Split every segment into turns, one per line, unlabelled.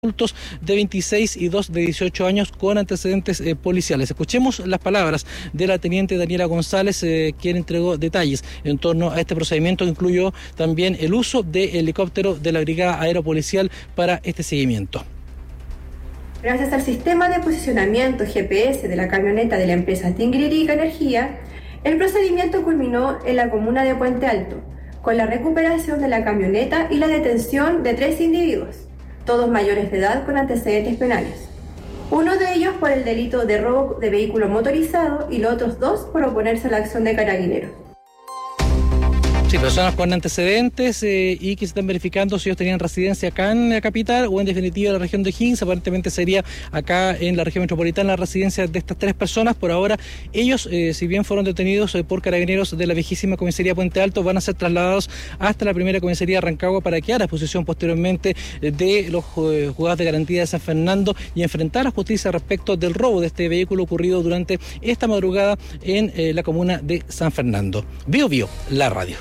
adultos de 26 y 2 de 18 años con antecedentes policiales. Escuchemos las palabras de la teniente Daniela González, quien entregó detalles en torno a este procedimiento, que incluyó también el uso de helicóptero de la Brigada Aeropolicial para este seguimiento.
Gracias al sistema de posicionamiento GPS de la camioneta de la empresa Tinguiririca Energía, el procedimiento culminó en la comuna de Puente Alto, con la recuperación de la camioneta y la detención de 3 individuos, todos mayores de edad con antecedentes penales. Uno de ellos por el delito de robo de vehículo motorizado y los otros 2 por oponerse a la acción de carabineros.
Sí, personas con antecedentes y que se están verificando si ellos tenían residencia acá en la capital o en definitiva en la región de Higgins. Aparentemente sería acá en la región metropolitana la residencia de estas 3 personas. Por ahora, ellos, si bien fueron detenidos por carabineros de la viejísima comisaría Puente Alto, van a ser trasladados hasta la primera comisaría de Rancagua para quedar a disposición posteriormente de los juzgados de garantía de San Fernando y enfrentar a justicia respecto del robo de este vehículo ocurrido durante esta madrugada en la comuna de San Fernando. Bio Bio, la radio.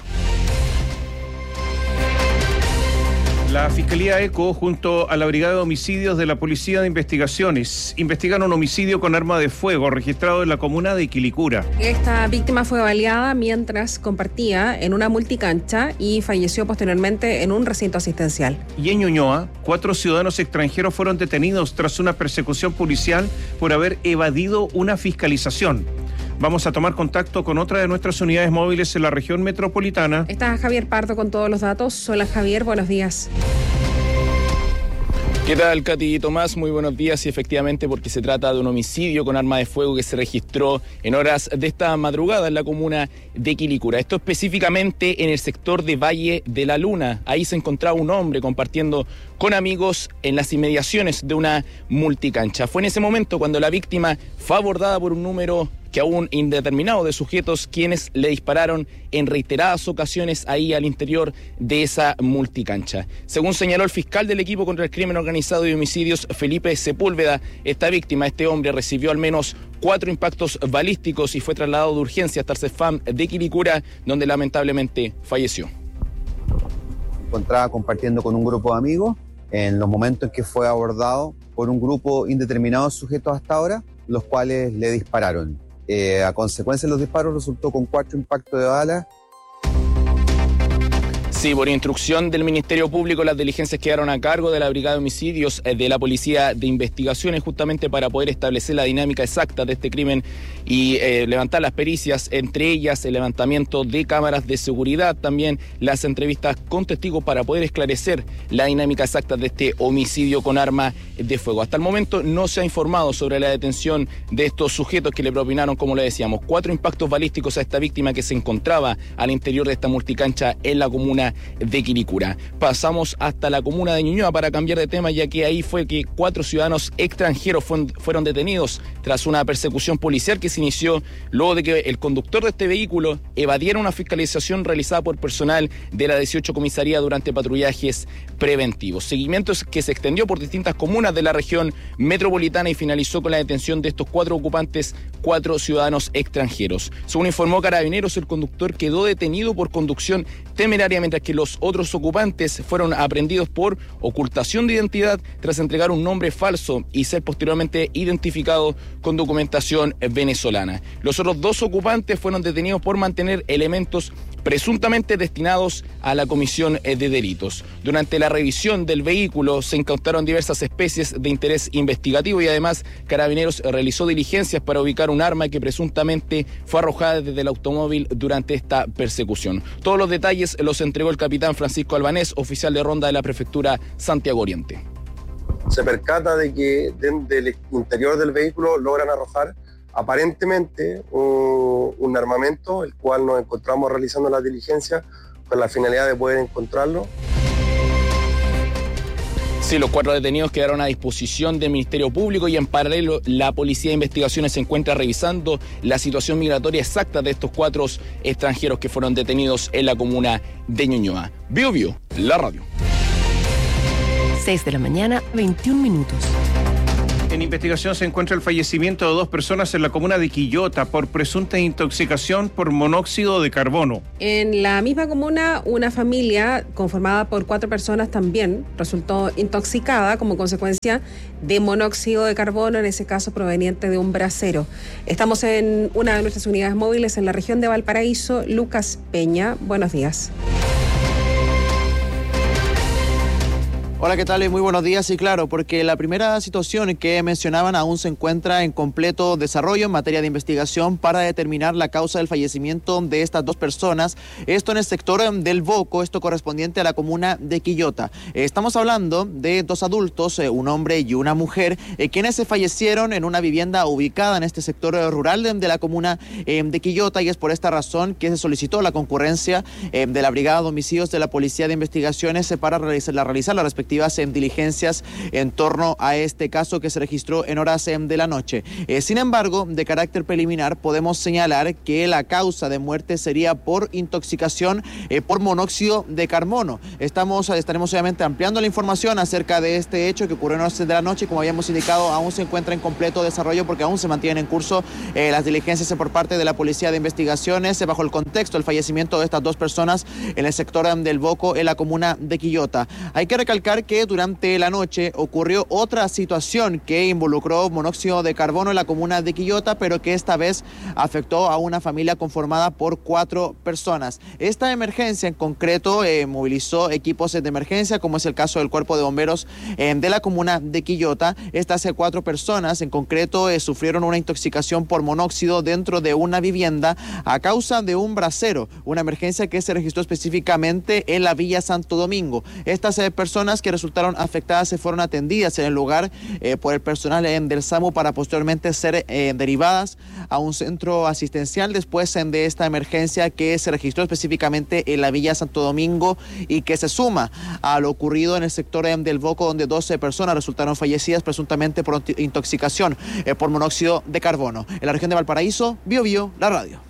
La Fiscalía ECO, junto a la Brigada de Homicidios de la Policía de Investigaciones, investigan un homicidio con arma de fuego registrado en la comuna de Quilicura.
Esta víctima fue baleada mientras compartía en una multicancha y falleció posteriormente en un recinto asistencial.
Y en Ñuñoa, 4 ciudadanos extranjeros fueron detenidos tras una persecución policial por haber evadido una fiscalización. Vamos a tomar contacto con otra de nuestras unidades móviles en la región metropolitana.
Está Javier Pardo con todos los datos. Hola Javier, buenos días.
¿Qué tal, Katy y Tomás? Muy buenos días. Y efectivamente, porque se trata de un homicidio con arma de fuego que se registró en horas de esta madrugada en la comuna de Quilicura. Esto específicamente en el sector de Valle de la Luna. Ahí se encontraba un hombre compartiendo con amigos en las inmediaciones de una multicancha. Fue en ese momento cuando la víctima fue abordada por un número que aún indeterminado de sujetos quienes le dispararon en reiteradas ocasiones ahí al interior de esa multicancha. Según señaló el fiscal del equipo contra el crimen organizado y homicidios, Felipe Sepúlveda, esta víctima, este hombre, recibió al menos 4 impactos balísticos y fue trasladado de urgencia hasta el CEFAM de Quilicura, donde lamentablemente falleció.
Se encontraba compartiendo con un grupo de amigos en los momentos en que fue abordado por un grupo indeterminado de sujetos hasta ahora, los cuales le dispararon. A consecuencia de los disparos resultó con 4 impactos de bala.
Sí, por instrucción del Ministerio Público, las diligencias quedaron a cargo de la Brigada de Homicidios de la Policía de Investigaciones, justamente para poder establecer la dinámica exacta de este crimen y levantar las pericias, entre ellas el levantamiento de cámaras de seguridad, también las entrevistas con testigos para poder esclarecer la dinámica exacta de este homicidio con arma de fuego. Hasta el momento no se ha informado sobre la detención de estos sujetos que le propinaron, como le decíamos, 4 impactos balísticos a esta víctima que se encontraba al interior de esta multicancha en la comuna de Quilicura. Pasamos hasta la comuna de Ñuñoa para cambiar de tema, ya que ahí fue que 4 ciudadanos extranjeros fueron detenidos tras una persecución policial que se inició luego de que el conductor de este vehículo evadiera una fiscalización realizada por personal de la 18 comisaría durante patrullajes preventivos. Seguimiento que se extendió por distintas comunas de la región metropolitana y finalizó con la detención de estos 4 ocupantes, 4 ciudadanos extranjeros. Según informó Carabineros, el conductor quedó detenido por conducción temeraria, mientras que los otros ocupantes fueron aprehendidos por ocultación de identidad tras entregar un nombre falso y ser posteriormente identificados con documentación venezolana. Los otros 2 ocupantes fueron detenidos por mantener elementos presuntamente destinados a la comisión de delitos. Durante la revisión del vehículo se incautaron diversas especies de interés investigativo y además Carabineros realizó diligencias para ubicar un arma que presuntamente fue arrojada desde el automóvil durante esta persecución. Todos los detalles los entregó el capitán Francisco Albanés, oficial de ronda de la prefectura Santiago Oriente.
Se percata de que del interior del vehículo logran arrojar aparentemente un armamento, el cual nos encontramos realizando las diligencias con la finalidad de poder encontrarlo.
Sí, los 4 detenidos quedaron a disposición del Ministerio Público y en paralelo la Policía de Investigaciones se encuentra revisando la situación migratoria exacta de estos 4 extranjeros que fueron detenidos en la comuna de Ñuñoa. Bio Bio, la radio.
6 de la mañana, 21 minutos.
En investigación se encuentra el fallecimiento de 2 personas en la comuna de Quillota por presunta intoxicación por monóxido de carbono.
En la misma comuna, una familia conformada por 4 personas también resultó intoxicada como consecuencia de monóxido de carbono, en ese caso proveniente de un brasero. Estamos en una de nuestras unidades móviles en la región de Valparaíso. Lucas Peña, buenos días.
Hola, ¿qué tal? Muy buenos días. Y claro, porque la primera situación que mencionaban aún se encuentra en completo desarrollo en materia de investigación para determinar la causa del fallecimiento de estas 2 personas. Esto en el sector del Boco, esto correspondiente a la comuna de Quillota. Estamos hablando de 2 adultos, un hombre y una mujer, quienes se fallecieron en una vivienda ubicada en este sector rural de la comuna de Quillota, y es por esta razón que se solicitó la concurrencia de la Brigada de Homicidios de la Policía de Investigaciones para realizar la respectiva diligencias en torno a este caso que se registró en horas de la noche. Sin embargo, de carácter preliminar, podemos señalar que la causa de muerte sería por intoxicación por monóxido de carbono. Estaremos obviamente ampliando la información acerca de este hecho que ocurrió en horas de la noche, y como habíamos indicado, aún se encuentra en completo desarrollo porque aún se mantienen en curso las diligencias por parte de la Policía de Investigaciones bajo el contexto del fallecimiento de estas 2 personas en el sector del Boco, en la comuna de Quillota. Hay que recalcar que durante la noche ocurrió otra situación que involucró monóxido de carbono en la comuna de Quillota, pero que esta vez afectó a una familia conformada por 4 personas. Esta emergencia en concreto movilizó equipos de emergencia, como es el caso del Cuerpo de Bomberos de la comuna de Quillota. Estas 4 personas en concreto sufrieron una intoxicación por monóxido dentro de una vivienda a causa de un brasero, una emergencia que se registró específicamente en la Villa Santo Domingo. Estas personas que resultaron afectadas se fueron atendidas en el lugar por el personal del SAMU para posteriormente ser derivadas a un centro asistencial después de esta emergencia que se registró específicamente en la Villa Santo Domingo y que se suma a lo ocurrido en el sector del Boco, donde 12 personas resultaron fallecidas presuntamente por intoxicación por monóxido de carbono. En la región de Valparaíso, BioBio, la radio.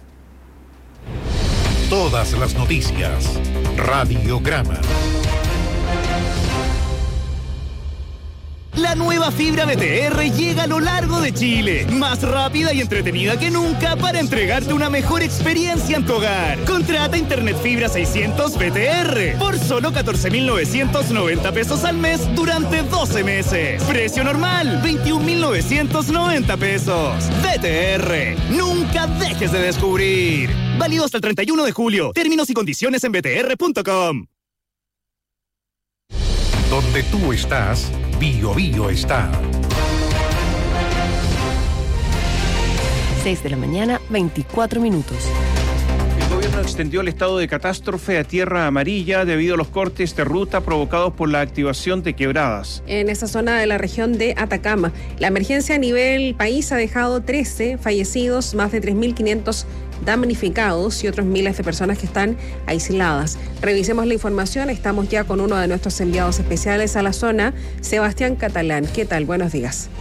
Todas las noticias, Radiograma.
La nueva fibra BTR llega a lo largo de Chile, más rápida y entretenida que nunca para entregarte una mejor experiencia en tu hogar. Contrata Internet Fibra 600 BTR por solo 14.990 pesos al mes durante 12 meses. Precio normal, 21.990 pesos. BTR, nunca dejes de descubrir. Válido hasta el 31 de julio. Términos y condiciones en btr.com.
Donde tú estás, BioBio está.
6 de la mañana, 24 minutos.
El gobierno extendió el estado de catástrofe a tierra amarilla debido a los cortes de ruta provocados por la activación de quebradas.
En esta zona de la región de Atacama, la emergencia a nivel país ha dejado 13 fallecidos, más de 3.500 damnificados y otros miles de personas que están aisladas. Revisemos la información. Estamos ya con uno de nuestros enviados especiales a la zona, Sebastián Catalán. ¿Qué tal? Buenos días.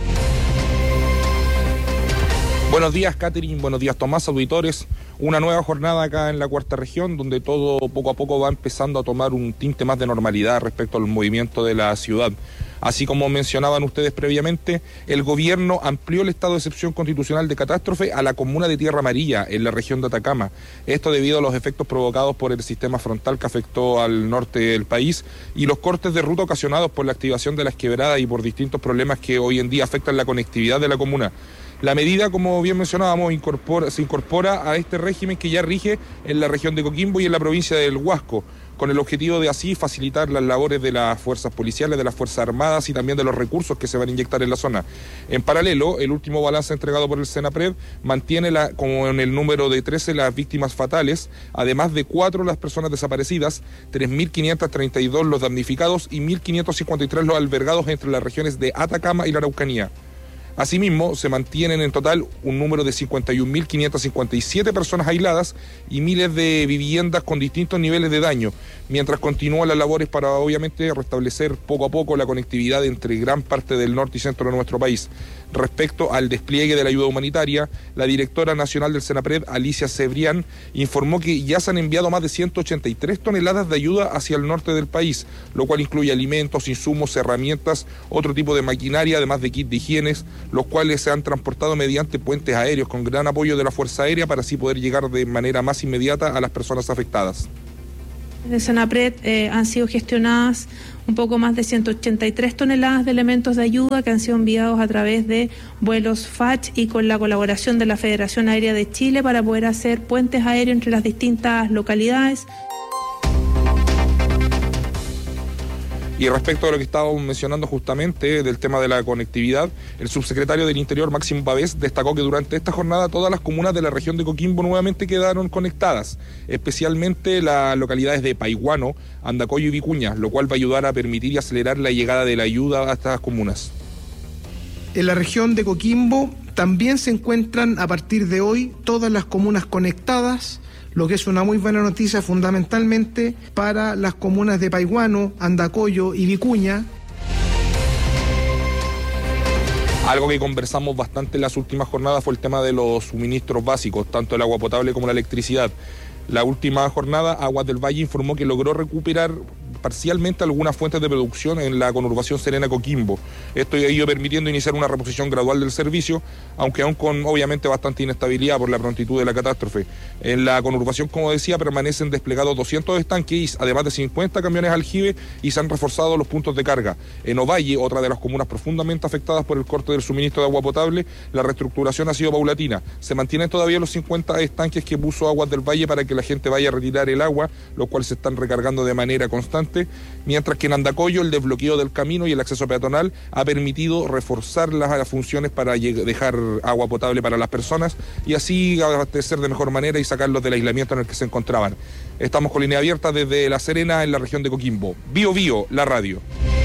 Buenos días, Catherine. Buenos días, Tomás, auditores. Una nueva jornada acá en la cuarta región, donde todo poco a poco va empezando a tomar un tinte más de normalidad respecto al movimiento de la ciudad. Así como mencionaban ustedes previamente, el gobierno amplió el estado de excepción constitucional de catástrofe a la comuna de Tierra Amarilla, en la región de Atacama. Esto debido a los efectos provocados por el sistema frontal que afectó al norte del país y los cortes de ruta ocasionados por la activación de las quebradas y por distintos problemas que hoy en día afectan la conectividad de la comuna. La medida, como bien mencionábamos, se incorpora a este régimen que ya rige en la región de Coquimbo y en la provincia del Huasco, con el objetivo de así facilitar las labores de las fuerzas policiales, de las fuerzas armadas y también de los recursos que se van a inyectar en la zona. En paralelo, el último balance entregado por el Senapred mantiene como en el número de 13 las víctimas fatales, además de 4 las personas desaparecidas, 3.532 los damnificados y 1.553 los albergados entre las regiones de Atacama y la Araucanía. Asimismo, se mantienen en total un número de 51.557 personas aisladas y miles de viviendas con distintos niveles de daño, mientras continúan las labores para obviamente restablecer poco a poco la conectividad entre gran parte del norte y centro de nuestro país. Respecto al despliegue de la ayuda humanitaria, la directora nacional del Senapred, Alicia Cebrián, informó que ya se han enviado más de 183 toneladas de ayuda hacia el norte del país, lo cual incluye alimentos, insumos, herramientas, otro tipo de maquinaria, además de kits de higiene, los cuales se han transportado mediante puentes aéreos con gran apoyo de la Fuerza Aérea para así poder llegar de manera más inmediata a las personas afectadas.
Desde Senapred han sido gestionadas un poco más de 183 toneladas de elementos de ayuda que han sido enviados a través de vuelos FACH y con la colaboración de la Federación Aérea de Chile para poder hacer puentes aéreos entre las distintas localidades.
Y respecto a lo que estábamos mencionando justamente del tema de la conectividad, el subsecretario del Interior, Máximo Pavés, destacó que durante esta jornada todas las comunas de la región de Coquimbo nuevamente quedaron conectadas, especialmente las localidades de Paiguano, Andacollo y Vicuña, lo cual va a ayudar a permitir y acelerar la llegada de la ayuda a estas comunas.
En la región de Coquimbo también se encuentran a partir de hoy todas las comunas conectadas, lo que es una muy buena noticia fundamentalmente para las comunas de Paiguano, Andacollo y Vicuña.
Algo que conversamos bastante en las últimas jornadas fue el tema de los suministros básicos, tanto el agua potable como la electricidad. La última jornada, Aguas del Valle informó que logró recuperar parcialmente algunas fuentes de producción en la conurbación Serena Coquimbo. Esto ha ido permitiendo iniciar una reposición gradual del servicio, aunque aún con obviamente bastante inestabilidad por la prontitud de la catástrofe. En la conurbación, como decía, permanecen desplegados 200 estanques, además de 50 camiones aljibe, y se han reforzado los puntos de carga. En Ovalle, otra de las comunas profundamente afectadas por el corte del suministro de agua potable, la reestructuración ha sido paulatina. Se mantienen todavía los 50 estanques que puso Aguas del Valle para que la gente vaya a retirar el agua, los cuales se están recargando de manera constante, mientras que en Andacollo el desbloqueo del camino y el acceso peatonal ha permitido reforzar las funciones para dejar agua potable para las personas y así abastecer de mejor manera y sacarlos del aislamiento en el que se encontraban. Estamos con línea abierta desde La Serena, en la región de Coquimbo. Bio Bio, la radio.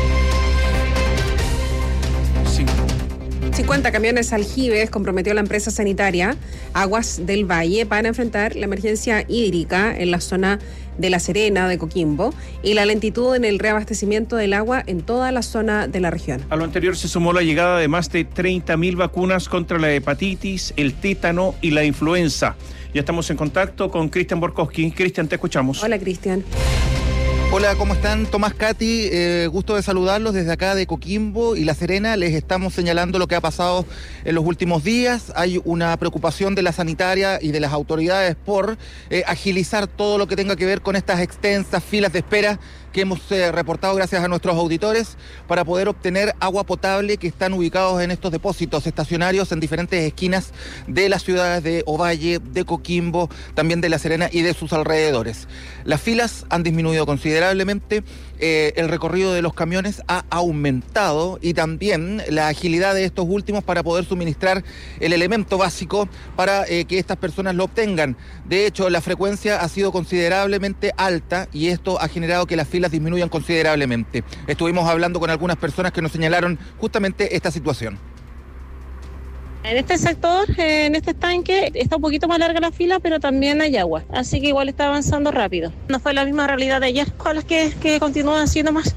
50 camiones aljibes comprometió la empresa sanitaria Aguas del Valle para enfrentar la emergencia hídrica en la zona de La Serena, de Coquimbo, y la lentitud en el reabastecimiento del agua en toda la zona de la región.
A lo anterior se sumó la llegada de más de 30.000 vacunas contra la hepatitis, el tétano y la influenza. Ya estamos en contacto con Cristian Borkowski. Cristian, te escuchamos.
Hola, Cristian.
Hola, ¿cómo están? Tomás, Katy, gusto de saludarlos desde acá de Coquimbo y La Serena. Les estamos señalando lo que ha pasado en los últimos días. Hay una preocupación de la sanitaria y de las autoridades por agilizar todo lo que tenga que ver con estas extensas filas de espera que hemos reportado gracias a nuestros auditores para poder obtener agua potable, que están ubicados en estos depósitos estacionarios en diferentes esquinas de las ciudades de Ovalle, de Coquimbo, también de La Serena y de sus alrededores. Las filas han disminuido considerablemente, el recorrido de los camiones ha aumentado y también la agilidad de estos últimos para poder suministrar el elemento básico para que estas personas lo obtengan. De hecho, la frecuencia ha sido considerablemente alta y esto ha generado que las filas disminuyan considerablemente. Estuvimos hablando con algunas personas que nos señalaron justamente esta situación.
En este sector, en este estanque, está un poquito más larga la fila, pero también hay agua. Así que igual está avanzando rápido. No fue la misma realidad de ayer. Ojalá que continúen siendo más.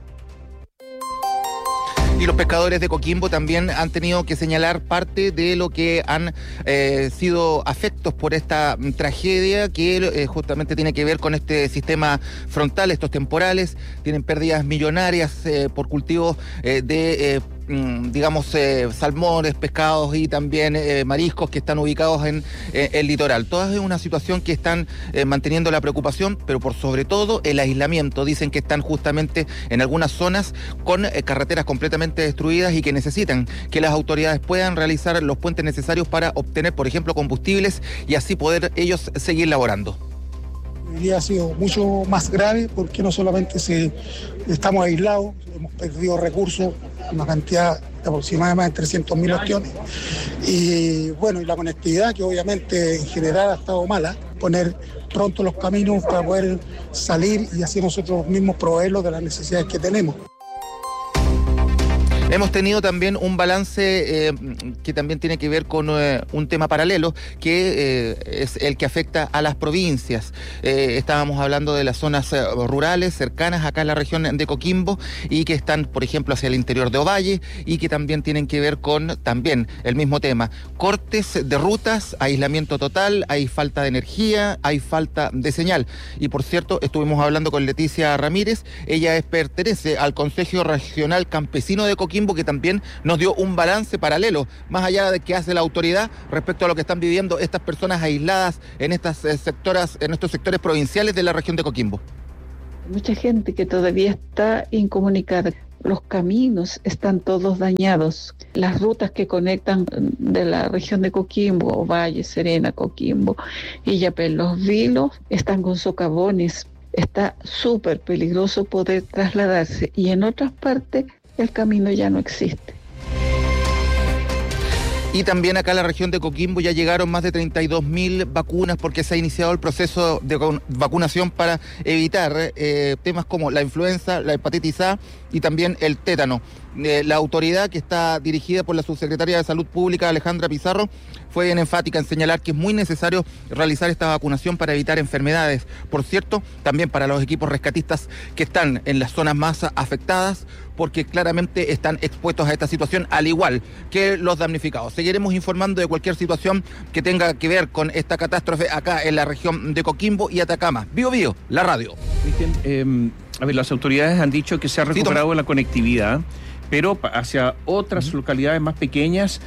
Y los pescadores de Coquimbo también han tenido que señalar parte de lo que han sido afectos por esta tragedia que justamente tiene que ver con este sistema frontal, estos temporales. Tienen pérdidas millonarias por cultivo de salmones, pescados y también mariscos que están ubicados en el litoral. Toda es una situación que están manteniendo la preocupación, pero por sobre todo el aislamiento. Dicen que están justamente en algunas zonas con carreteras completamente destruidas y que necesitan que las autoridades puedan realizar los puentes necesarios para obtener, por ejemplo, combustibles y así poder ellos seguir laborando.
Hoy día ha sido mucho más grave porque no solamente estamos aislados, hemos perdido recursos, una cantidad de aproximadamente 300.000 ostiones. Y bueno, y la conectividad, que obviamente en general ha estado mala, poner pronto los caminos para poder salir y así nosotros mismos proveerlos de las necesidades que tenemos.
Hemos tenido también un balance que también tiene que ver con un tema paralelo, que es el que afecta a las provincias. Estábamos hablando de las zonas rurales cercanas acá en la región de Coquimbo y que están, por ejemplo, hacia el interior de Ovalle y que también tienen que ver con también el mismo tema. Cortes de rutas, aislamiento total, hay falta de energía, hay falta de señal. Y por cierto, estuvimos hablando con Leticia Ramírez, ella pertenece al Consejo Regional Campesino de Coquimbo, que también nos dio un balance paralelo, más allá de que hace la autoridad respecto a lo que están viviendo estas personas aisladas en estos sectores provinciales de la región de Coquimbo.
Mucha gente que todavía está incomunicada. Los caminos están todos dañados. Las rutas que conectan de la región de Coquimbo, Valle, Serena, Coquimbo, Illapel, Los Vilos, están con socavones. Está súper peligroso poder trasladarse y en otras partes el camino ya no existe.
Y también acá en la región de Coquimbo ya llegaron más de 32.000 vacunas porque se ha iniciado el proceso de vacunación para evitar temas como la influenza, la hepatitis A y también el tétano. La autoridad, que está dirigida por la subsecretaria de Salud Pública, Alejandra Pizarro, fue bien enfática en señalar que es muy necesario realizar esta vacunación para evitar enfermedades. Por cierto, también para los equipos rescatistas que están en las zonas más afectadas, porque claramente están expuestos a esta situación, al igual que los damnificados. Seguiremos informando de cualquier situación que tenga que ver con esta catástrofe acá en la región de Coquimbo y Atacama. Bio Bio, la radio.
Cristian, a ver, las autoridades han dicho que se ha recuperado la conectividad, pero hacia otras localidades más pequeñas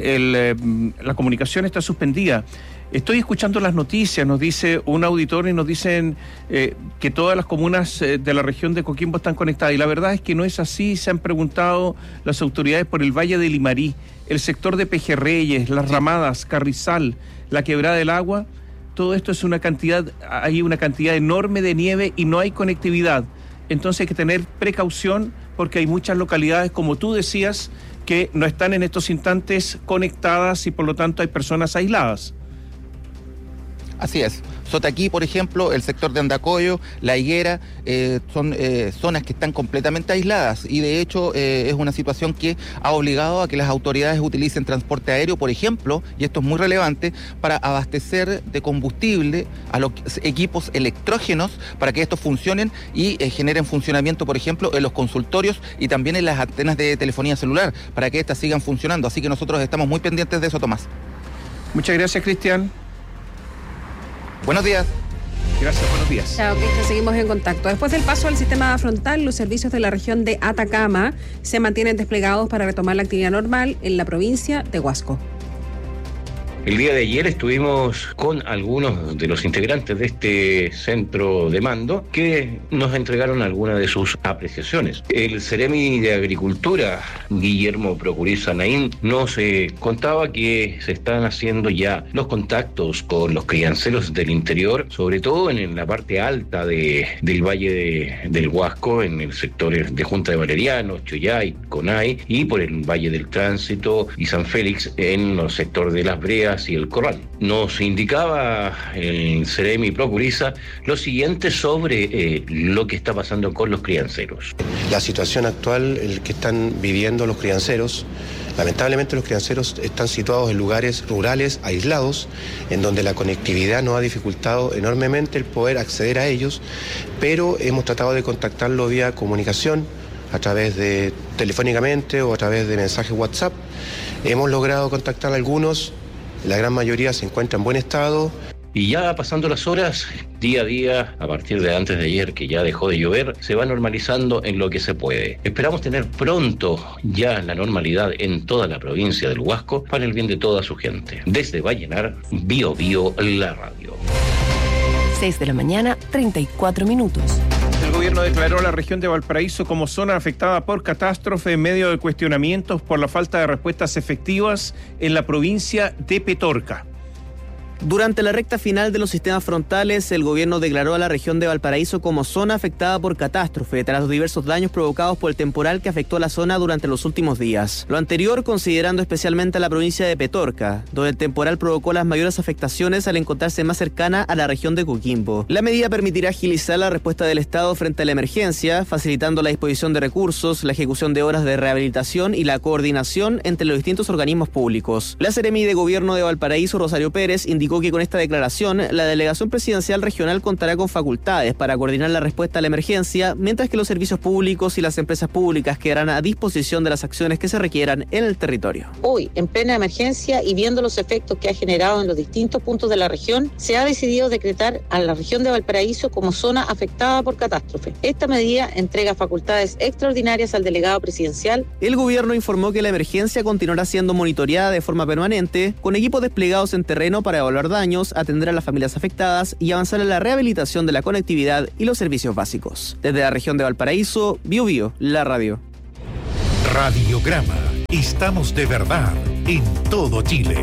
la comunicación está suspendida. Estoy escuchando las noticias, nos dice un auditor y nos dicen que todas las comunas de la región de Coquimbo están conectadas, y la verdad es que no es así. Se han preguntado las autoridades por el Valle de Limarí, el sector de Pejerreyes, Las Ramadas, Carrizal, la Quebrada del Agua. Todo esto es hay una cantidad enorme de nieve y no hay conectividad. Entonces hay que tener precaución, porque hay muchas localidades, como tú decías, que no están en estos instantes conectadas y por lo tanto hay personas aisladas.
Así es. Sotaquí, por ejemplo, el sector de Andacoyo, La Higuera, son zonas que están completamente aisladas y de hecho es una situación que ha obligado a que las autoridades utilicen transporte aéreo, por ejemplo, y esto es muy relevante, para abastecer de combustible a los equipos electrógenos para que estos funcionen y generen funcionamiento, por ejemplo, en los consultorios y también en las antenas de telefonía celular, para que estas sigan funcionando. Así que nosotros estamos muy pendientes de eso, Tomás.
Muchas gracias, Cristian.
Buenos días.
Gracias, buenos días.
Chao, Cristian, seguimos en contacto. Después del paso al sistema frontal, los servicios de la región de Atacama se mantienen desplegados para retomar la actividad normal en la provincia de Huasco.
El día de ayer estuvimos con algunos de los integrantes de este centro de mando que nos entregaron algunas de sus apreciaciones. El Ceremi de Agricultura, Guillermo Procuriza Naín, nos contaba que se están haciendo ya los contactos con los crianceros del interior, sobre todo en la parte alta del Valle del Huasco, en el sector de Junta de Valeriano, Choyay, Conay, y por el Valle del Tránsito y San Félix en los sectores de Las Breas y el Corral. Nos indicaba el Ceremi Procuriza lo siguiente sobre lo que está pasando con los crianceros.
La situación actual que están viviendo los crianceros, lamentablemente los crianceros están situados en lugares rurales aislados, en donde la conectividad nos ha dificultado enormemente el poder acceder a ellos, pero hemos tratado de contactarlo vía comunicación, a través de telefónicamente o a través de mensajes WhatsApp. Hemos logrado contactar a algunos. La gran mayoría se encuentra en buen estado.
Y ya pasando las horas, día a día, a partir de antes de ayer, que ya dejó de llover, se va normalizando en lo que se puede. Esperamos tener pronto ya la normalidad en toda la provincia del Huasco para el bien de toda su gente. Desde Vallenar, Bio Bio, la radio.
6 de la mañana, 34 minutos.
El gobierno declaró a la región de Valparaíso como zona afectada por catástrofe en medio de cuestionamientos por la falta de respuestas efectivas en la provincia de Petorca.
Durante la recta final de los sistemas frontales, el gobierno declaró a la región de Valparaíso como zona afectada por catástrofe tras los diversos daños provocados por el temporal que afectó a la zona durante los últimos días. Lo anterior considerando especialmente a la provincia de Petorca, donde el temporal provocó las mayores afectaciones al encontrarse más cercana a la región de Coquimbo. La medida permitirá agilizar la respuesta del Estado frente a la emergencia, facilitando la disposición de recursos, la ejecución de obras de rehabilitación y la coordinación entre los distintos organismos públicos. La Seremi de Gobierno de Valparaíso, Rosario Pérez, indicó que con esta declaración la delegación presidencial regional contará con facultades para coordinar la respuesta a la emergencia, mientras que los servicios públicos y las empresas públicas quedarán a disposición de las acciones que se requieran en el territorio.
Hoy, en plena emergencia y viendo los efectos que ha generado en los distintos puntos de la región, se ha decidido decretar a la región de Valparaíso como zona afectada por catástrofe. Esta medida entrega facultades extraordinarias al delegado presidencial.
El gobierno informó que la emergencia continuará siendo monitoreada de forma permanente, con equipos desplegados en terreno para evaluar daños, atender a las familias afectadas y avanzar en la rehabilitación de la conectividad y los servicios básicos. Desde la región de Valparaíso, Biobío, la radio.
Radiograma. Estamos de verdad en todo Chile.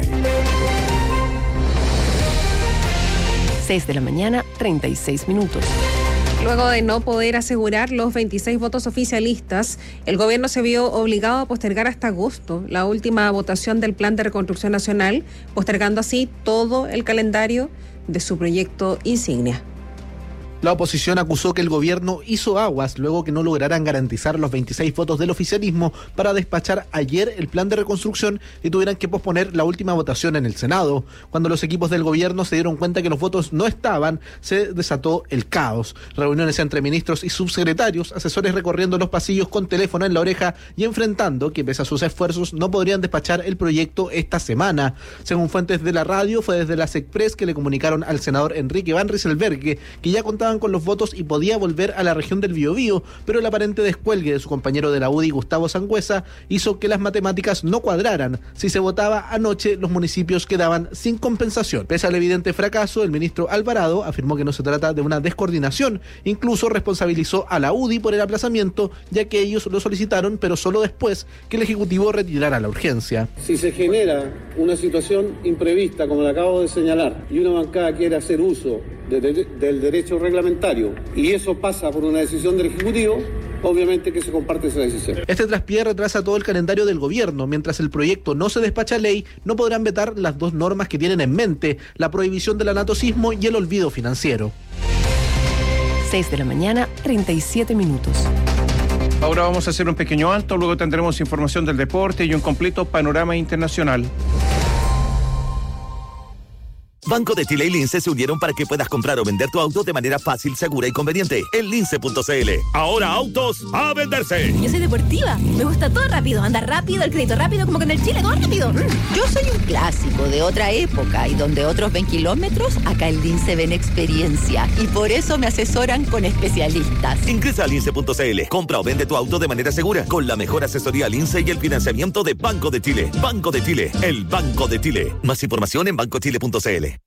6 de la mañana, 36 minutos.
Luego de no poder asegurar los 26 votos oficialistas, el gobierno se vio obligado a postergar hasta agosto la última votación del Plan de Reconstrucción Nacional, postergando así todo el calendario de su proyecto insignia.
La oposición acusó que el gobierno hizo aguas luego que no lograran garantizar los 26 votos del oficialismo para despachar ayer el plan de reconstrucción y tuvieran que posponer la última votación en el Senado. Cuando los equipos del gobierno se dieron cuenta que los votos no estaban, se desató el caos. Reuniones entre ministros y subsecretarios, asesores recorriendo los pasillos con teléfono en la oreja y enfrentando que pese a sus esfuerzos no podrían despachar el proyecto esta semana. Según fuentes de la radio, fue desde la SECPRES que le comunicaron al senador Enrique Van Rieselberghe que ya contaban con los votos y podía volver a la región del Biobío, pero el aparente descuelgue de su compañero de la UDI, Gustavo Sangüesa, hizo que las matemáticas no cuadraran. Si se votaba anoche, los municipios quedaban sin compensación. Pese al evidente fracaso, el ministro Alvarado afirmó que no se trata de una descoordinación. Incluso responsabilizó a la UDI por el aplazamiento, ya que ellos lo solicitaron, pero solo después que el Ejecutivo retirara la urgencia.
Si se genera una situación imprevista, como la acabo de señalar, y una bancada quiere hacer uso del derecho reglamentario y eso pasa por una decisión del Ejecutivo, obviamente que se comparte esa decisión.
Este traspié retrasa todo el calendario del gobierno. Mientras el proyecto no se despacha a ley, no podrán vetar las dos normas que tienen en mente, la prohibición del anatocismo y el olvido financiero.
6 de la mañana, 37 minutos.
Ahora vamos a hacer un pequeño alto, luego tendremos información del deporte y un completo panorama internacional.
Banco de Chile y Lince se unieron para que puedas comprar o vender tu auto de manera fácil, segura y conveniente en lince.cl.
Ahora autos a venderse.
Yo soy deportiva, me gusta todo rápido, andar rápido, el crédito rápido, como que en el Chile todo rápido.
Yo soy un clásico de otra época y donde otros ven kilómetros, acá en Lince ven experiencia y por eso me asesoran con especialistas.
Ingresa a lince.cl, compra o vende tu auto de manera segura con la mejor asesoría Lince y el financiamiento de Banco de Chile. Banco de Chile, el Banco de Chile. Más información en bancochile.cl.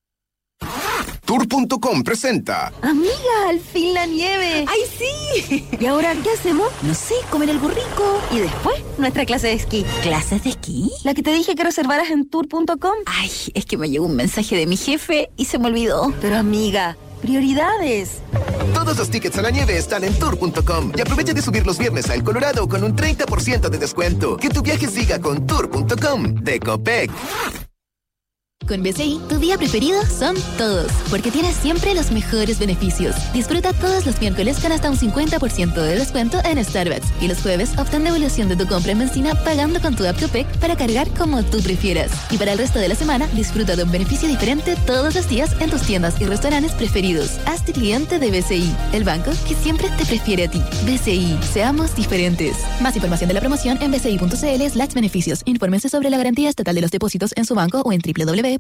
Tour.com presenta.
Amiga, al fin la nieve. ¡Ay, sí! ¿Y ahora qué hacemos? No sé, comer algo rico. Y después, nuestra clase de esquí.
¿Clases de esquí?
La que te dije que reservaras en Tour.com.
Ay, es que me llegó un mensaje de mi jefe y se me olvidó.
Pero amiga, prioridades.
Todos los tickets a la nieve están en Tour.com. Y aprovecha de subir los viernes a El Colorado con un 30% de descuento. Que tu viaje siga con Tour.com de Copec.
Con BCI, tu día preferido son todos, porque tienes siempre los mejores beneficios. Disfruta todos los miércoles con hasta un 50% de descuento en Starbucks. Y los jueves obtén devolución de tu compra en benzina pagando con tu app Copec para cargar como tú prefieras. Y para el resto de la semana, disfruta de un beneficio diferente todos los días en tus tiendas y restaurantes preferidos. Hazte cliente de BCI, el banco que siempre te prefiere a ti. BCI, seamos diferentes. Más información de la promoción en bci.cl/beneficios. Infórmense sobre la garantía estatal de los depósitos en su banco o en www.cmfchile.cl.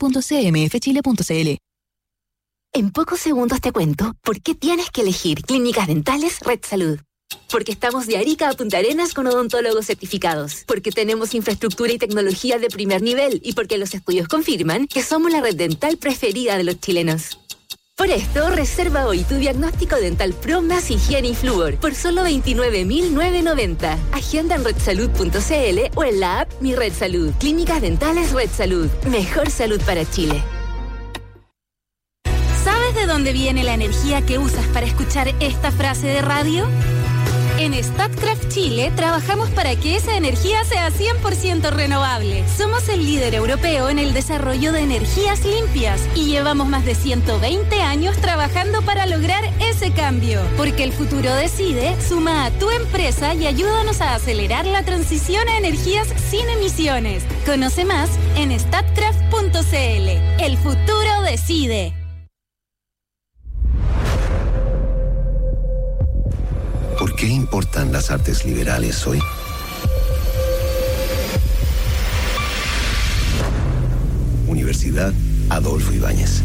En pocos segundos te cuento por qué tienes que elegir Clínicas Dentales Red Salud. Porque estamos de Arica a Punta Arenas con odontólogos certificados. Porque tenemos infraestructura y tecnología de primer nivel. Y porque los estudios confirman que somos la red dental preferida de los chilenos. Por esto, reserva hoy tu diagnóstico dental Pro más higiene y flúor por solo 29.990. Agenda en redsalud.cl o en la app Mi Red Salud. Clínicas Dentales Red Salud. Mejor salud para Chile.
dónde viene la energía que usas para escuchar esta frase de radio? En Statkraft Chile trabajamos para que esa energía sea 100% renovable. Somos el líder europeo en el desarrollo de energías limpias y llevamos más de 120 años trabajando para lograr ese cambio. Porque el futuro decide, suma a tu empresa y ayúdanos a acelerar la transición a energías sin emisiones. Conoce más en statkraft.cl. El futuro decide.
¿Por qué importan las artes liberales hoy? Universidad Adolfo Ibáñez.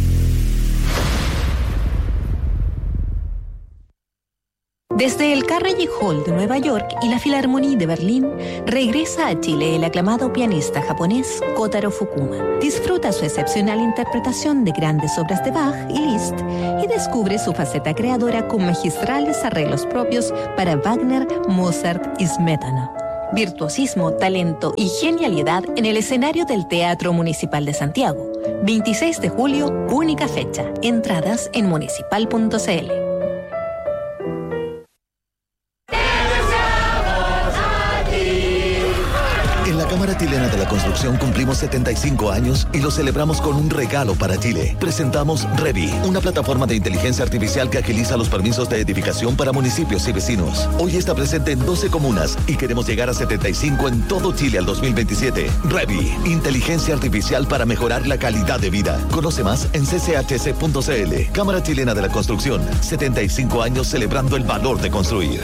Desde el Carnegie Hall de Nueva York y la Philharmonie de Berlín, regresa a Chile el aclamado pianista japonés Kotaro Fukuma. Disfruta su excepcional interpretación de grandes obras de Bach y Liszt y descubre su faceta creadora con magistrales arreglos propios para Wagner, Mozart y Smetana. Virtuosismo, talento y genialidad en el escenario del Teatro Municipal de Santiago. 26 de julio, única fecha. Entradas en municipal.cl.
En la Cámara Chilena de la Construcción cumplimos 75 años y lo celebramos con un regalo para Chile. Presentamos Revi, una plataforma de inteligencia artificial que agiliza los permisos de edificación para municipios y vecinos. Hoy está presente en 12 comunas y queremos llegar a 75 en todo Chile al 2027. Revi, inteligencia artificial para mejorar la calidad de vida. Conoce más en cchc.cl. Cámara Chilena de la Construcción, 75 años celebrando el valor de construir.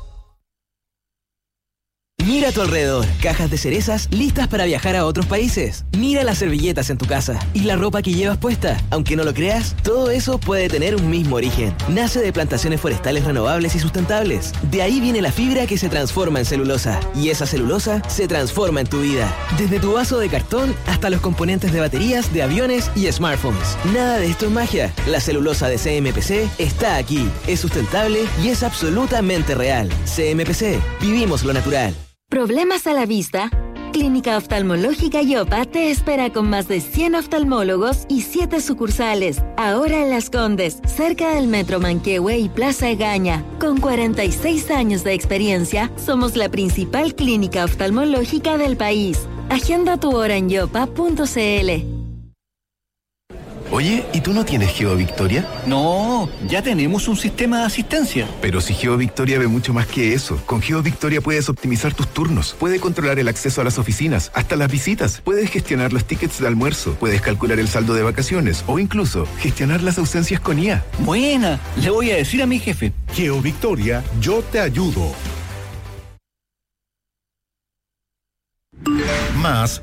Mira a tu alrededor, cajas de cerezas listas para viajar a otros países. Mira las servilletas en tu casa y la ropa que llevas puesta. Aunque no lo creas, todo eso puede tener un mismo origen. Nace de plantaciones forestales renovables y sustentables. De ahí viene la fibra que se transforma en celulosa. Y esa celulosa se transforma en tu vida. Desde tu vaso de cartón hasta los componentes de baterías, de aviones y smartphones. Nada de esto es magia. La celulosa de CMPC está aquí. Es sustentable y es absolutamente real. CMPC. Vivimos lo natural.
¿Problemas a la vista? Clínica Oftalmológica Yopa te espera con más de 100 oftalmólogos y 7 sucursales. Ahora en Las Condes, cerca del Metro Manquehue y Plaza Egaña. Con 46 años de experiencia, somos la principal clínica oftalmológica del país. Agenda tu hora en yopa.cl.
Oye, ¿y tú no tienes GeoVictoria?
No, ya tenemos un sistema de asistencia.
Pero si GeoVictoria ve mucho más que eso. Con GeoVictoria puedes optimizar tus turnos, puedes controlar el acceso a las oficinas, hasta las visitas, puedes gestionar los tickets de almuerzo, puedes calcular el saldo de vacaciones o incluso gestionar las ausencias con IA.
Buena, le voy a decir a mi jefe.
GeoVictoria, yo te ayudo. Más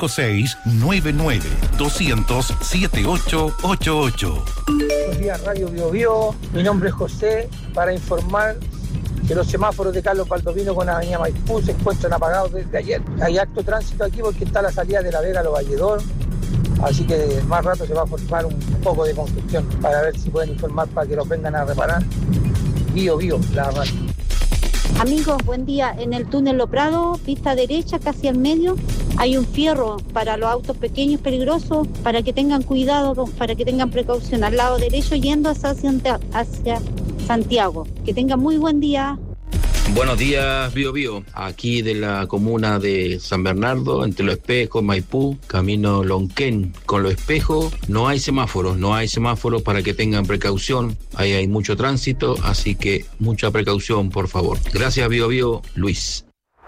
5699-200-7888.
Buenos días, Radio Bio Bio. Mi nombre es José, para informar que los semáforos de Carlos Baldovino con Avenida Maipú se encuentran apagados desde ayer. Hay harto tránsito aquí porque está la salida de La Vega a Los Valledor, así que más rato se va a formar un poco de congestión, para ver si pueden informar para que los vengan a reparar. Bio Bio, la radio.
Amigos, buen día. En el túnel Lo Prado, pista derecha, casi al medio, hay un fierro para los autos pequeños peligrosos, para que tengan cuidado, para que tengan precaución. Al lado derecho, yendo hacia Santiago. Que tengan muy buen día.
Buenos días, Bio Bio. Aquí de la comuna de San Bernardo, entre Los Espejos, Maipú, camino Lonquén. Con Los Espejos no hay semáforos para que tengan precaución. Ahí hay mucho tránsito, así que mucha precaución, por favor. Gracias, Bio Bio, Luis.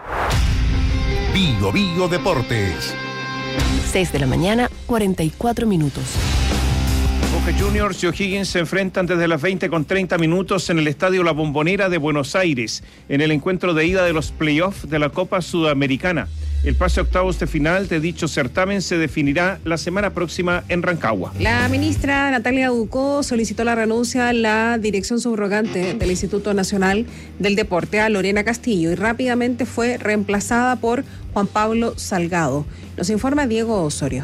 Bio Bio Deportes.
6 de la mañana, 44 minutos.
Boca Juniors y O'Higgins se enfrentan desde las 20:30 en el Estadio La Bombonera de Buenos Aires, en el encuentro de ida de los playoffs de la Copa Sudamericana. El pase a octavos de final de dicho certamen se definirá la semana próxima en Rancagua.
La ministra Natalia Ducó solicitó la renuncia a la dirección subrogante del Instituto Nacional del Deporte, a Lorena Castillo, y rápidamente fue reemplazada por Juan Pablo Salgado. Nos informa Diego Osorio.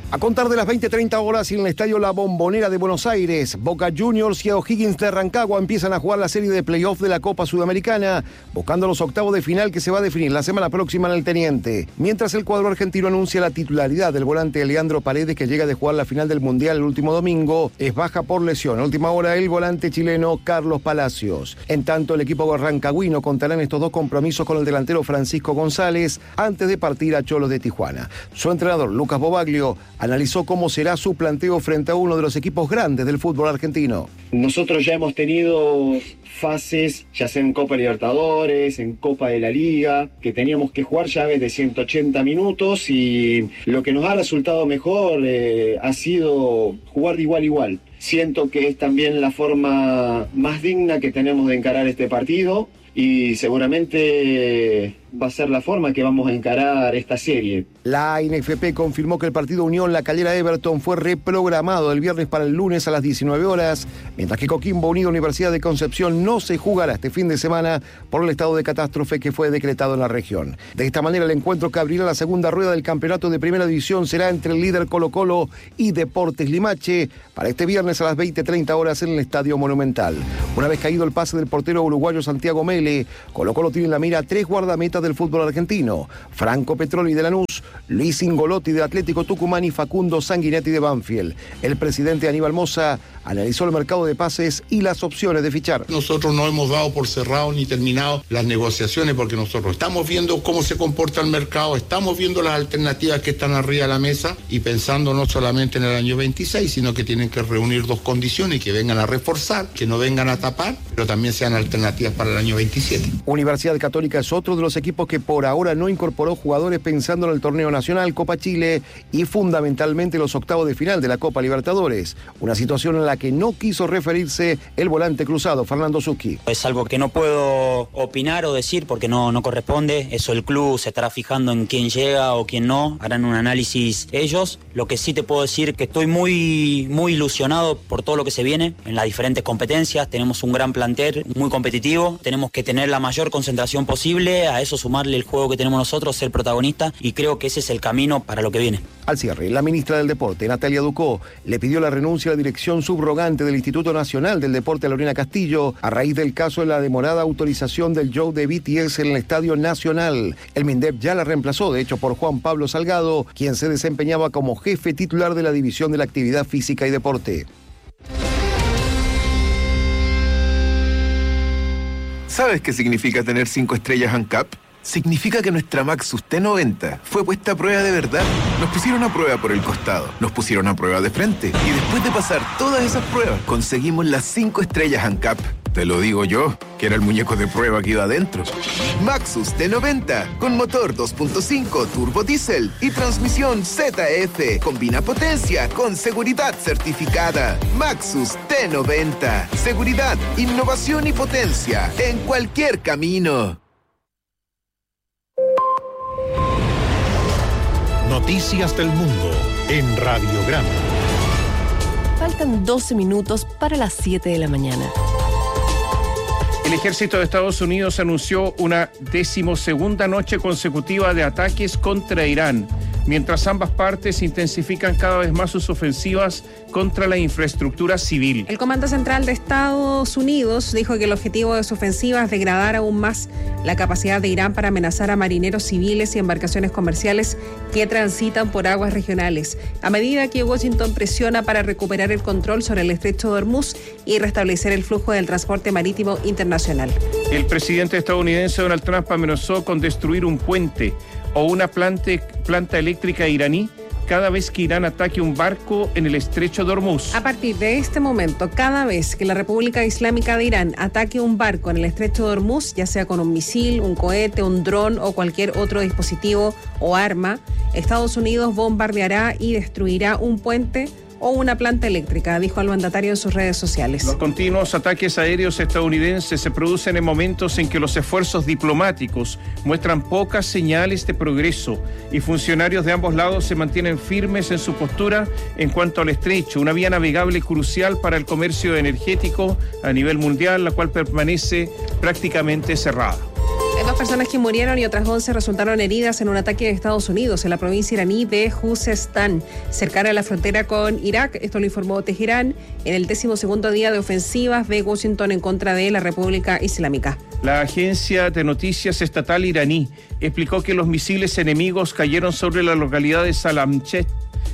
A contar de las 20:30 horas en el Estadio La Bombonera de Buenos Aires, Boca Juniors y O'Higgins de Rancagua empiezan a jugar la serie de playoff de la Copa Sudamericana, buscando los octavos de final que se va a definir la semana próxima en el Teniente. Mientras el cuadro argentino anuncia la titularidad del volante Leandro Paredes, que llega de jugar la final del Mundial el último domingo, es baja por lesión. A última hora, el volante chileno Carlos Palacios. En tanto, el equipo rancagüino contará en estos dos compromisos con el delantero Francisco González antes de partir a Cholos de Tijuana. Su entrenador, Lucas Bobaglio, analizó cómo será su planteo frente a uno de los equipos grandes del fútbol argentino.
Nosotros ya hemos tenido fases, ya sea en Copa Libertadores, en Copa de la Liga, que teníamos que jugar llaves de 180 minutos y lo que nos ha resultado mejor ha sido jugar de igual a igual. Siento que es también la forma más digna que tenemos de encarar este partido y seguramente va a ser la forma que vamos a encarar esta serie.
La ANFP confirmó que el partido Unión La Calera Everton fue reprogramado el viernes para el lunes a las 19 horas, mientras que Coquimbo Unido Universidad de Concepción no se jugará este fin de semana por el estado de catástrofe que fue decretado en la región. De esta manera, el encuentro que abrirá la segunda rueda del campeonato de Primera División será entre el líder Colo-Colo y Deportes Limache para este viernes a las 20:30 horas en el Estadio Monumental. Una vez caído el pase del portero uruguayo Santiago Mele, Colo-Colo tiene en la mira 3 guardametas del fútbol argentino: Franco Petroli de Lanús, Luis Ingolotti de Atlético Tucumán y Facundo Sanguinetti de Banfield. El presidente Aníbal Mosa analizó el mercado de pases y las opciones de fichar.
Nosotros no hemos dado por cerrado ni terminado las negociaciones porque nosotros estamos viendo cómo se comporta el mercado, estamos viendo las alternativas que están arriba de la mesa y pensando no solamente en el año 26, sino que tienen que reunir dos condiciones, que vengan a reforzar, que no vengan a tapar, pero también sean alternativas para el año 27.
Universidad Católica es otro de los equipos que por ahora no incorporó jugadores pensando en el torneo nacional, Copa Chile y fundamentalmente los octavos de final de la Copa Libertadores. Una situación en la que no quiso referirse el volante cruzado, Fernando Zucchi.
Es algo que no puedo opinar o decir porque no corresponde. Eso el club se estará fijando en quién llega o quién no. Harán un análisis ellos. Lo que sí te puedo decir que estoy muy ilusionado por todo lo que se viene en las diferentes competencias. Tenemos un gran plantel muy competitivo. Tenemos que tener la mayor concentración posible. A eso sumarle el juego que tenemos nosotros, ser protagonista, y creo que ese es el camino para lo que viene.
Al cierre, la ministra del Deporte, Natalia Ducó, le pidió la renuncia a la dirección subrogante del Instituto Nacional del Deporte, Lorena Castillo, a raíz del caso de la demorada autorización del show de BTS en el Estadio Nacional. El MINDEP ya la reemplazó, de hecho, por Juan Pablo Salgado, quien se desempeñaba como jefe titular de la División de la Actividad Física y Deporte.
¿Sabes qué significa tener 5 estrellas ANCAP? Significa que nuestra Maxus T90 fue puesta a prueba de verdad. Nos pusieron a prueba por el costado, nos pusieron a prueba de frente y después de pasar todas esas pruebas conseguimos las 5 estrellas ANCAP. Te lo digo yo, que era el muñeco de prueba que iba adentro. Maxus T90 con motor 2.5 turbo diésel y transmisión ZF. Combina potencia con seguridad certificada. Maxus T90. Seguridad, innovación y potencia en cualquier camino.
Noticias del Mundo en Radiograma.
Faltan 12 minutos para las 7 de la mañana.
El ejército de Estados Unidos anunció una 12ª noche consecutiva de ataques contra Irán, mientras ambas partes intensifican cada vez más sus ofensivas contra la infraestructura civil.
El Comando Central de Estados Unidos dijo que el objetivo de su ofensiva es degradar aún más la capacidad de Irán para amenazar a marineros civiles y embarcaciones comerciales que transitan por aguas regionales, a medida que Washington presiona para recuperar el control sobre el estrecho de Hormuz y restablecer el flujo del transporte marítimo internacional.
El presidente estadounidense Donald Trump amenazó con destruir un puente o una planta eléctrica iraní cada vez que Irán ataque un barco en el estrecho de Hormuz.
A partir de este momento, cada vez que la República Islámica de Irán ataque un barco en el estrecho de Hormuz, ya sea con un misil, un cohete, un dron o cualquier otro dispositivo o arma, Estados Unidos bombardeará y destruirá un puente o una planta eléctrica, dijo el mandatario en sus redes sociales.
Los continuos ataques aéreos estadounidenses se producen en momentos en que los esfuerzos diplomáticos muestran pocas señales de progreso y funcionarios de ambos lados se mantienen firmes en su postura en cuanto al estrecho, una vía navegable crucial para el comercio energético a nivel mundial, la cual permanece prácticamente cerrada.
Hay 2 personas que murieron y otras 11 resultaron heridas en un ataque de Estados Unidos en la provincia iraní de Juzestán, cercana a la frontera con Irak. Esto lo informó Teherán en el 12º día de ofensivas de Washington en contra de la República Islámica.
La agencia de noticias estatal iraní explicó que los misiles enemigos cayeron sobre la localidad de Salamchet,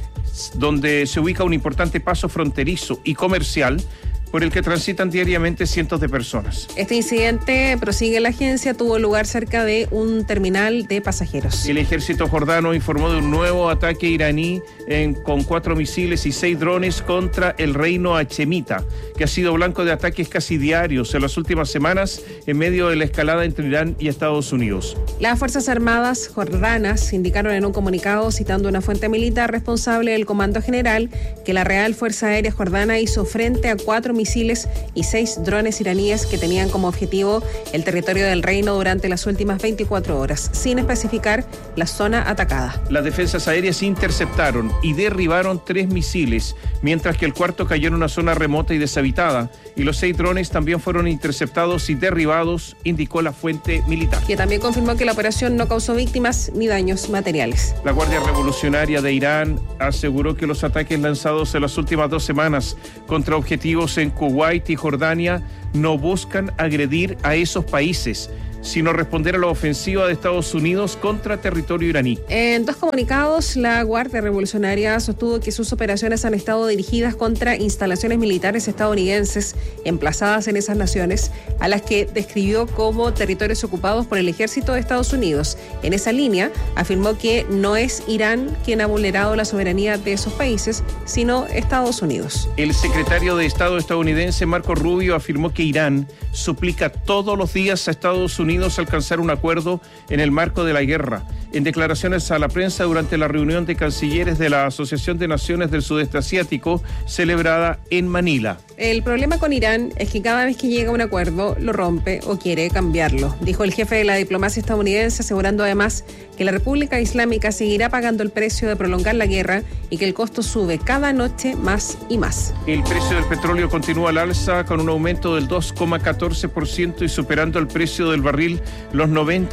donde se ubica un importante paso fronterizo y comercial por el que transitan diariamente cientos de personas.
Este incidente, prosigue la agencia, tuvo lugar cerca de un terminal de pasajeros.
El ejército jordano informó de un nuevo ataque iraní con 4 misiles y 6 drones contra el reino hachemita, que ha sido blanco de ataques casi diarios en las últimas semanas en medio de la escalada entre Irán y Estados Unidos.
Las Fuerzas Armadas jordanas indicaron en un comunicado, citando una fuente militar responsable del Comando General, que la Real Fuerza Aérea Jordana hizo frente a 4 misiles y 6 drones iraníes que tenían como objetivo el territorio del reino durante las últimas 24 horas, sin especificar la zona atacada.
Las defensas aéreas interceptaron y derribaron 3 misiles, mientras que el cuarto cayó en una zona remota y deshabitada, y los 6 drones también fueron interceptados y derribados, indicó la fuente militar.
Que también confirmó que la operación no causó víctimas ni daños materiales.
La Guardia Revolucionaria de Irán aseguró que los ataques lanzados en las últimas 2 semanas contra objetivos en Kuwait y Jordania no buscan agredir a esos países, sino responder a la ofensiva de Estados Unidos contra territorio iraní.
En 2 comunicados, la Guardia Revolucionaria sostuvo que sus operaciones han estado dirigidas contra instalaciones militares estadounidenses emplazadas en esas naciones, a las que describió como territorios ocupados por el ejército de Estados Unidos. En esa línea, afirmó que no es Irán quien ha vulnerado la soberanía de esos países, sino Estados Unidos.
El secretario de Estado estadounidense, Marco Rubio, afirmó que Irán suplica todos los días a Estados Unidos alcanzar un acuerdo en el marco de la guerra. En declaraciones a la prensa durante la reunión de cancilleres de la Asociación de Naciones del Sudeste Asiático, celebrada en Manila.
El problema con Irán es que cada vez que llega a un acuerdo lo rompe o quiere cambiarlo, dijo el jefe de la diplomacia estadounidense, asegurando además que la República Islámica seguirá pagando el precio de prolongar la guerra y que el costo sube cada noche más y más.
El precio del petróleo continúa al alza con un aumento del 2,14% y superando el precio del barril los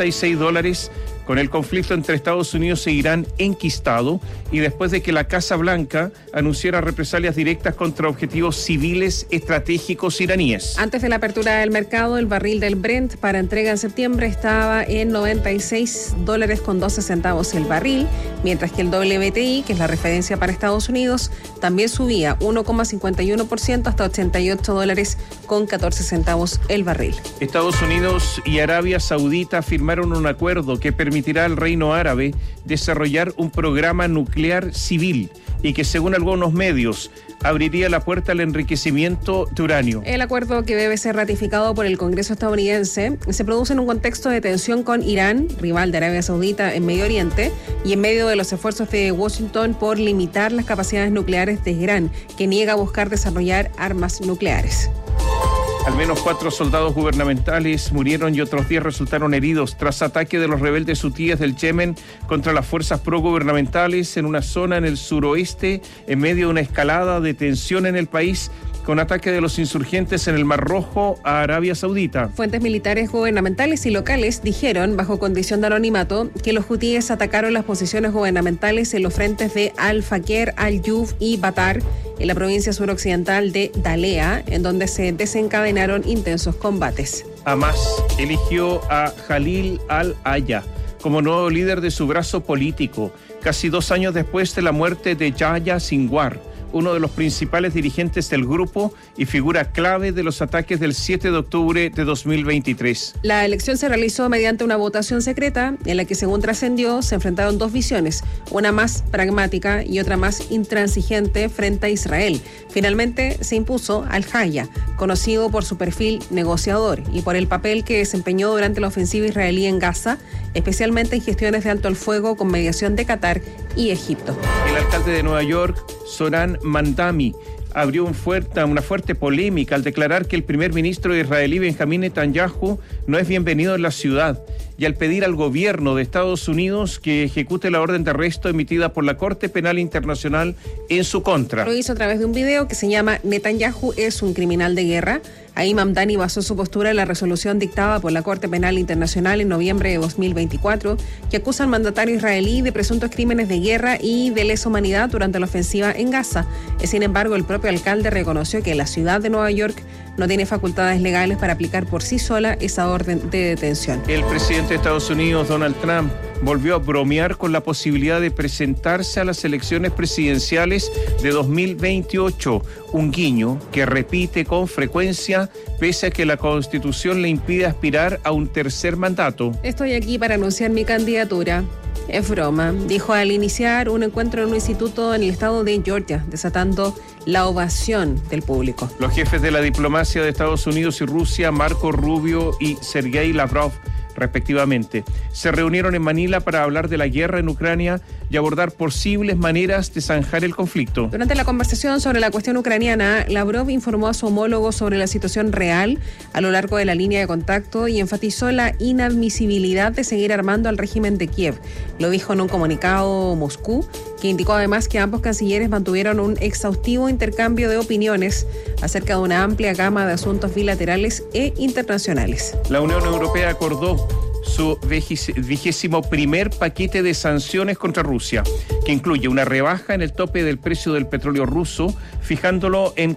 $96. Con el conflicto entre Estados Unidos e Irán enquistado y después de que la Casa Blanca anunciara represalias directas contra objetivos civiles estratégicos iraníes.
Antes de la apertura del mercado, el barril del Brent para entrega en septiembre estaba en $96.12 el barril, mientras que el WTI, que es la referencia para Estados Unidos, también subía 1,51% hasta $88.14 el barril.
Estados Unidos y Arabia Saudita firmaron un acuerdo que permitirá al Reino Árabe desarrollar un programa nuclear civil y que, según algunos medios, abriría la puerta al enriquecimiento de uranio.
El acuerdo, que debe ser ratificado por el Congreso estadounidense, se produce en un contexto de tensión con Irán, rival de Arabia Saudita en Medio Oriente, y en medio de los esfuerzos de Washington por limitar las capacidades nucleares de Irán, que niega buscar desarrollar armas nucleares.
Al menos 4 soldados gubernamentales murieron y otros 10 resultaron heridos tras ataque de los rebeldes hutíes del Yemen contra las fuerzas progubernamentales en una zona en el suroeste, en medio de una escalada de tensión en el país, con ataque de los insurgentes en el Mar Rojo a Arabia Saudita.
Fuentes militares gubernamentales y locales dijeron, bajo condición de anonimato, que los hutíes atacaron las posiciones gubernamentales en los frentes de Al-Fakir, Al-Yuf y Batar, en la provincia suroccidental de Dalea, en donde se desencadenaron intensos combates.
Hamas eligió a Jalil al-Aya como nuevo líder de su brazo político, casi 2 años después de la muerte de Yahya Sinwar, uno de los principales dirigentes del grupo y figura clave de los ataques del 7 de octubre de 2023.
La elección se realizó mediante una votación secreta en la que, según trascendió, se enfrentaron 2 visiones, una más pragmática y otra más intransigente frente a Israel. Finalmente se impuso al-Aya, conocido por su perfil negociador y por el papel que desempeñó durante la ofensiva israelí en Gaza, especialmente en gestiones de alto al fuego con mediación de Qatar y Egipto.
El alcalde de Nueva York, Zohran Mamdani, abrió una fuerte polémica al declarar que el primer ministro israelí Benjamín Netanyahu no es bienvenido en la ciudad y al pedir al gobierno de Estados Unidos que ejecute la orden de arresto emitida por la Corte Penal Internacional en su contra.
Lo hizo a través de un video que se llama Netanyahu es un criminal de guerra. Ahí Mamdani basó su postura en la resolución dictada por la Corte Penal Internacional en noviembre de 2024, que acusa al mandatario israelí de presuntos crímenes de guerra y de lesa humanidad durante la ofensiva en Gaza. Sin embargo, el propio alcalde reconoció que la ciudad de Nueva York no tiene facultades legales para aplicar por sí sola esa orden de detención.
El presidente de Estados Unidos, Donald Trump, volvió a bromear con la posibilidad de presentarse a las elecciones presidenciales de 2028, un guiño que repite con frecuencia pese a que la Constitución le impide aspirar a un tercer mandato.
Estoy aquí para anunciar mi candidatura. Es broma, dijo al iniciar un encuentro en un instituto en el estado de Georgia, desatando la ovación del público.
Los jefes de la diplomacia de Estados Unidos y Rusia, Marco Rubio y Sergei Lavrov, respectivamente, se reunieron en Manila para hablar de la guerra en Ucrania y abordar posibles maneras de zanjar el conflicto.
Durante la conversación sobre la cuestión ucraniana, Lavrov informó a su homólogo sobre la situación real a lo largo de la línea de contacto y enfatizó la inadmisibilidad de seguir armando al régimen de Kiev. Lo dijo en un comunicado Moscú, que indicó además que ambos cancilleres mantuvieron un exhaustivo intercambio de opiniones acerca de una amplia gama de asuntos bilaterales e internacionales.
La Unión Europea acordó su 21º paquete de sanciones contra Rusia, que incluye una rebaja en el tope del precio del petróleo ruso, fijándolo en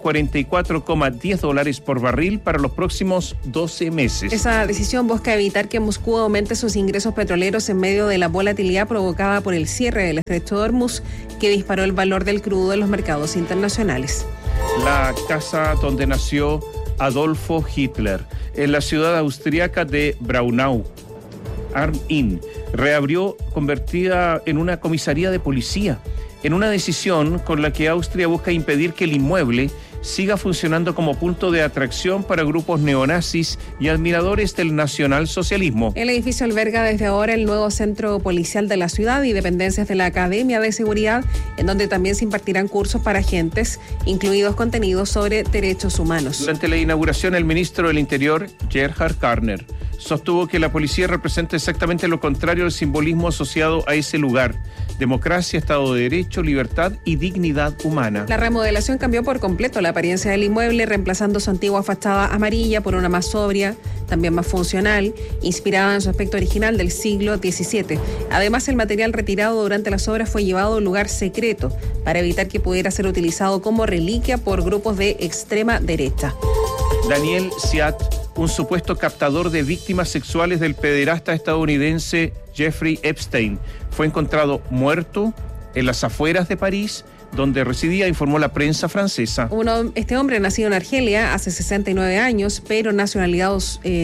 $44,10 por barril para los próximos 12 meses.
Esa decisión busca evitar que Moscú aumente sus ingresos petroleros en medio de la volatilidad provocada por el cierre del estrecho de Hormuz, que disparó el valor del crudo en los mercados internacionales.
La casa donde nació Adolfo Hitler, en la ciudad austríaca de Braunau am Inn, reabrió convertida en una comisaría de policía, en una decisión con la que Austria busca impedir que el inmueble siga funcionando como punto de atracción para grupos neonazis y admiradores del nacionalsocialismo.
El edificio alberga desde ahora el nuevo centro policial de la ciudad y dependencias de la Academia de Seguridad, en donde también se impartirán cursos para agentes, incluidos contenidos sobre derechos humanos.
Durante la inauguración, el ministro del Interior, Gerhard Karner, sostuvo que la policía representa exactamente lo contrario al simbolismo asociado a ese lugar: democracia, Estado de Derecho, libertad y dignidad humana.
La remodelación cambió por completo la apariencia del inmueble, reemplazando su antigua fachada amarilla por una más sobria, también más funcional, inspirada en su aspecto original del siglo XVII. Además, el material retirado durante las obras fue llevado a un lugar secreto para evitar que pudiera ser utilizado como reliquia por grupos de extrema derecha.
Daniel Siat, un supuesto captador de víctimas sexuales del pederasta estadounidense Jeffrey Epstein, fue encontrado muerto en las afueras de París, donde residía, informó la prensa francesa.
Este hombre, nacido en Argelia hace 69 años, pero nacionalizado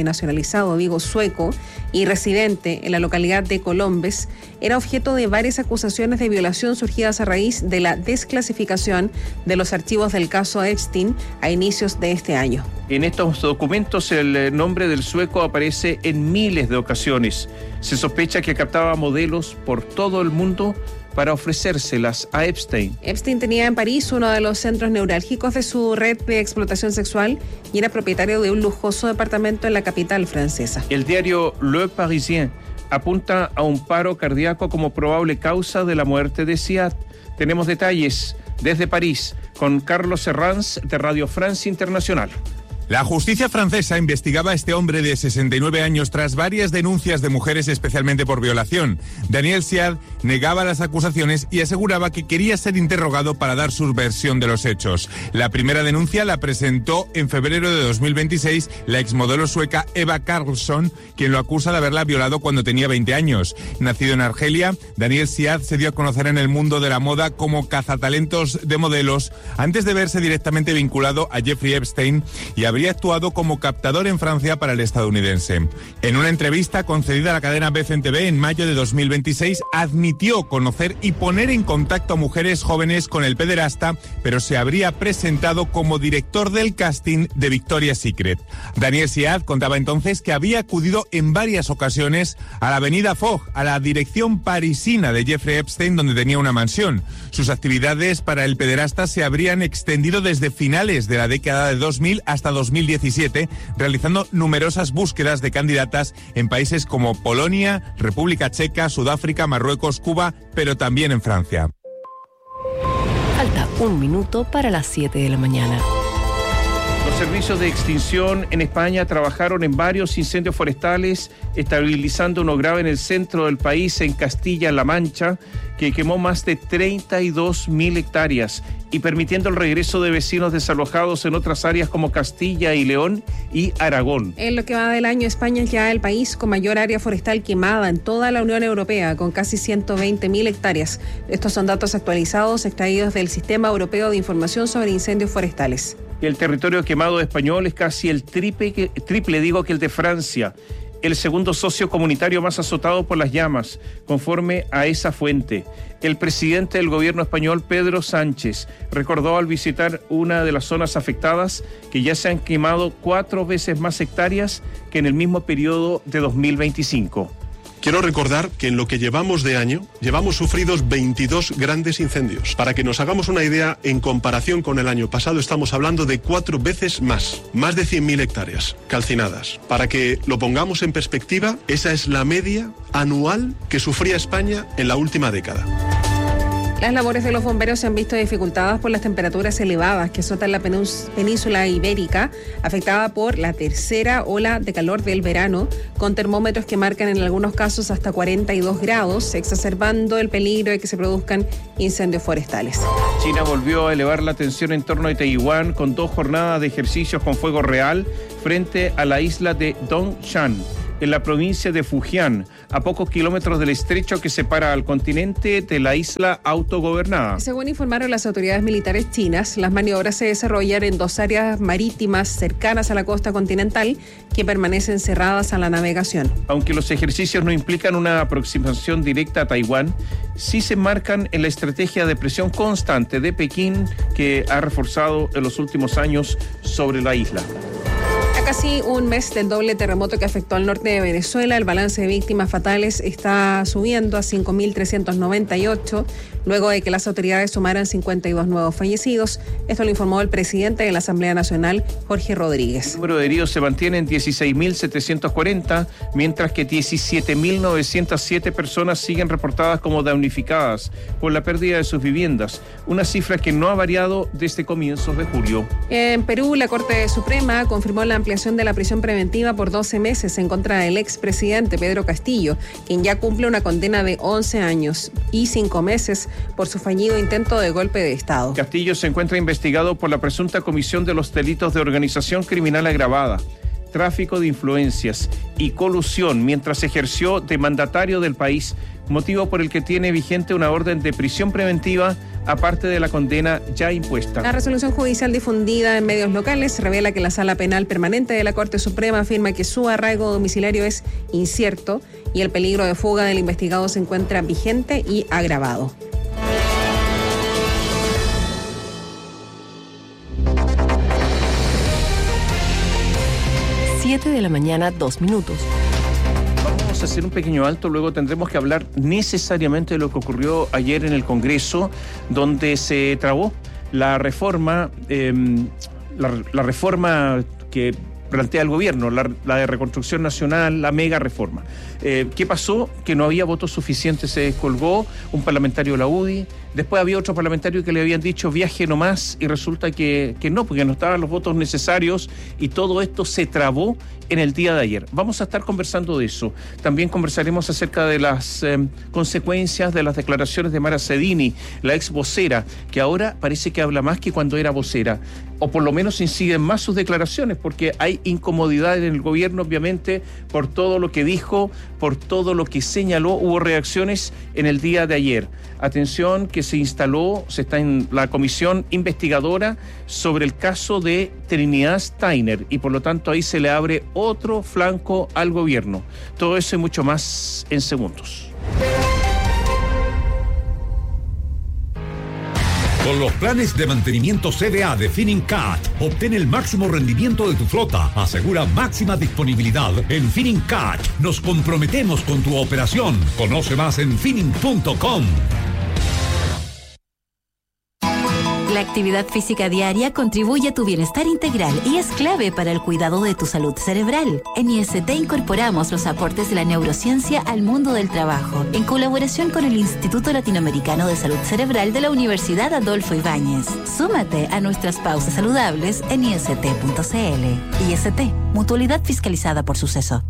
sueco y residente en la localidad de Colombes, era objeto de varias acusaciones de violación surgidas a raíz de la desclasificación de los archivos del caso Epstein a inicios de este año.
En estos documentos el nombre del sueco aparece en miles de ocasiones. Se sospecha que captaba modelos por todo el mundo para ofrecérselas a Epstein.
Epstein tenía en París uno de los centros neurálgicos de su red de explotación sexual y era propietario de un lujoso departamento en la capital francesa.
El diario Le Parisien apunta a un paro cardíaco como probable causa de la muerte de Siad. Tenemos detalles desde París con Carlos Herranz de Radio France Internacional.
La justicia francesa investigaba a este hombre de 69 años tras varias denuncias de mujeres, especialmente por violación. Daniel Siad negaba las acusaciones y aseguraba que quería ser interrogado para dar su versión de los hechos. La primera denuncia la presentó en febrero de 2026 la exmodelo sueca Eva Karlsson, quien lo acusa de haberla violado cuando tenía 20 años. Nacido en Argelia, Daniel Siad se dio a conocer en el mundo de la moda como cazatalentos de modelos antes de verse directamente vinculado a Jeffrey Epstein y habría actuado como captador en Francia para el estadounidense. En una entrevista concedida a la cadena BCN-TV en mayo de 2026, admitió conocer y poner en contacto a mujeres jóvenes con el pederasta, pero se habría presentado como director del casting de Victoria's Secret. Daniel Siad contaba entonces que había acudido en varias ocasiones a la avenida Foch, a la dirección parisina de Jeffrey Epstein, donde tenía una mansión. Sus actividades para el pederasta se habrían extendido desde finales de la década de 2000 hasta 2010, 2017, realizando numerosas búsquedas de candidatas en países como Polonia, República Checa, Sudáfrica, Marruecos, Cuba, pero también en Francia.
Falta 1 minuto para las 7 de la mañana.
Los servicios de extinción en España trabajaron en varios incendios forestales, estabilizando uno grave en el centro del país, en Castilla-La Mancha, que quemó más de 32.000 hectáreas y permitiendo el regreso de vecinos desalojados en otras áreas como Castilla y León y Aragón.
En lo que va del año, España es ya el país con mayor área forestal quemada en toda la Unión Europea, con casi 120.000 hectáreas. Estos son datos actualizados extraídos del Sistema Europeo de Información sobre Incendios Forestales.
El territorio quemado español es casi el triple que el de Francia, el segundo socio comunitario más azotado por las llamas, conforme a esa fuente. El presidente del gobierno español, Pedro Sánchez, recordó al visitar una de las zonas afectadas que ya se han quemado 4 veces más hectáreas que en el mismo periodo de 2025.
Quiero recordar que en lo que llevamos de año, llevamos sufridos 22 grandes incendios. Para que nos hagamos una idea, en comparación con el año pasado, estamos hablando de 4 veces más de 100.000 hectáreas calcinadas. Para que lo pongamos en perspectiva, esa es la media anual que sufría España en la última década.
Las labores de los bomberos se han visto dificultadas por las temperaturas elevadas que azotan la península ibérica, afectada por la tercera ola de calor del verano, con termómetros que marcan en algunos casos hasta 42 grados, exacerbando el peligro de que se produzcan incendios forestales.
China volvió a elevar la tensión en torno a Taiwán con 2 jornadas de ejercicios con fuego real frente a la isla de Dongshan, en la provincia de Fujian, a pocos kilómetros del estrecho que separa al continente de la isla autogobernada.
Según informaron las autoridades militares chinas, las maniobras se desarrollan en 2 áreas marítimas cercanas a la costa continental que permanecen cerradas a la navegación.
Aunque los ejercicios no implican una aproximación directa a Taiwán, sí se enmarcan en la estrategia de presión constante de Pekín que ha reforzado en los últimos años sobre la isla.
A casi un mes del doble terremoto que afectó al norte de Venezuela, el balance de víctimas fatales está subiendo a 5.398, luego de que las autoridades sumaran 52 nuevos fallecidos. Esto lo informó el presidente de la Asamblea Nacional, Jorge Rodríguez.
El número de heridos se mantiene en 16.740, mientras que 17.907 personas siguen reportadas como damnificadas por la pérdida de sus viviendas, una cifra que no ha variado desde comienzos de julio.
En Perú, la Corte Suprema confirmó la ampliación de la prisión preventiva por 12 meses en contra del expresidente Pedro Castillo, quien ya cumple una condena de 11 años y 5 meses por su fallido intento de golpe de Estado.
Castillo se encuentra investigado por la presunta comisión de los delitos de organización criminal agravada, tráfico de influencias y colusión mientras ejerció de mandatario del país, motivo por el que tiene vigente una orden de prisión preventiva aparte de la condena ya impuesta.
La resolución judicial difundida en medios locales revela que la Sala Penal Permanente de la Corte Suprema afirma que su arraigo domiciliario es incierto y el peligro de fuga del investigado se encuentra vigente y agravado.
De la mañana, 2 minutos.
Vamos a hacer un pequeño alto, luego tendremos que hablar necesariamente de lo que ocurrió ayer en el Congreso, donde se trabó la reforma, la reforma que plantea el gobierno, la de reconstrucción nacional, la mega reforma. ¿Qué pasó? Que no había votos suficientes, se descolgó un parlamentario de la UDI, después había otro parlamentario que le habían dicho viaje nomás y resulta que no, porque no estaban los votos necesarios y todo esto se trabó en el día de ayer. Vamos a estar conversando de eso. También conversaremos acerca de las consecuencias de las declaraciones de Mara Cedini, la ex vocera, que ahora parece que habla más que cuando era vocera, o por lo menos inciden más sus declaraciones, porque hay incomodidad en el gobierno, obviamente, por todo lo que dijo, por todo lo que señaló. Hubo reacciones en el día de ayer. Atención, que se está en la comisión investigadora sobre el caso de Trinidad Steiner y por lo tanto ahí se le abre otro flanco al gobierno. Todo eso y mucho más en segundos.
Con los planes de mantenimiento CDA de Finincat, obtén el máximo rendimiento de tu flota. Asegura máxima disponibilidad en Finincat. Nos comprometemos con tu operación. Conoce más en Finin.com.
La actividad física diaria contribuye a tu bienestar integral y es clave para el cuidado de tu salud cerebral. En IST incorporamos los aportes de la neurociencia al mundo del trabajo, en colaboración con el Instituto Latinoamericano de Salud Cerebral de la Universidad Adolfo Ibáñez. Súmate a nuestras pausas saludables en ist.cl. IST, mutualidad fiscalizada por Suceso.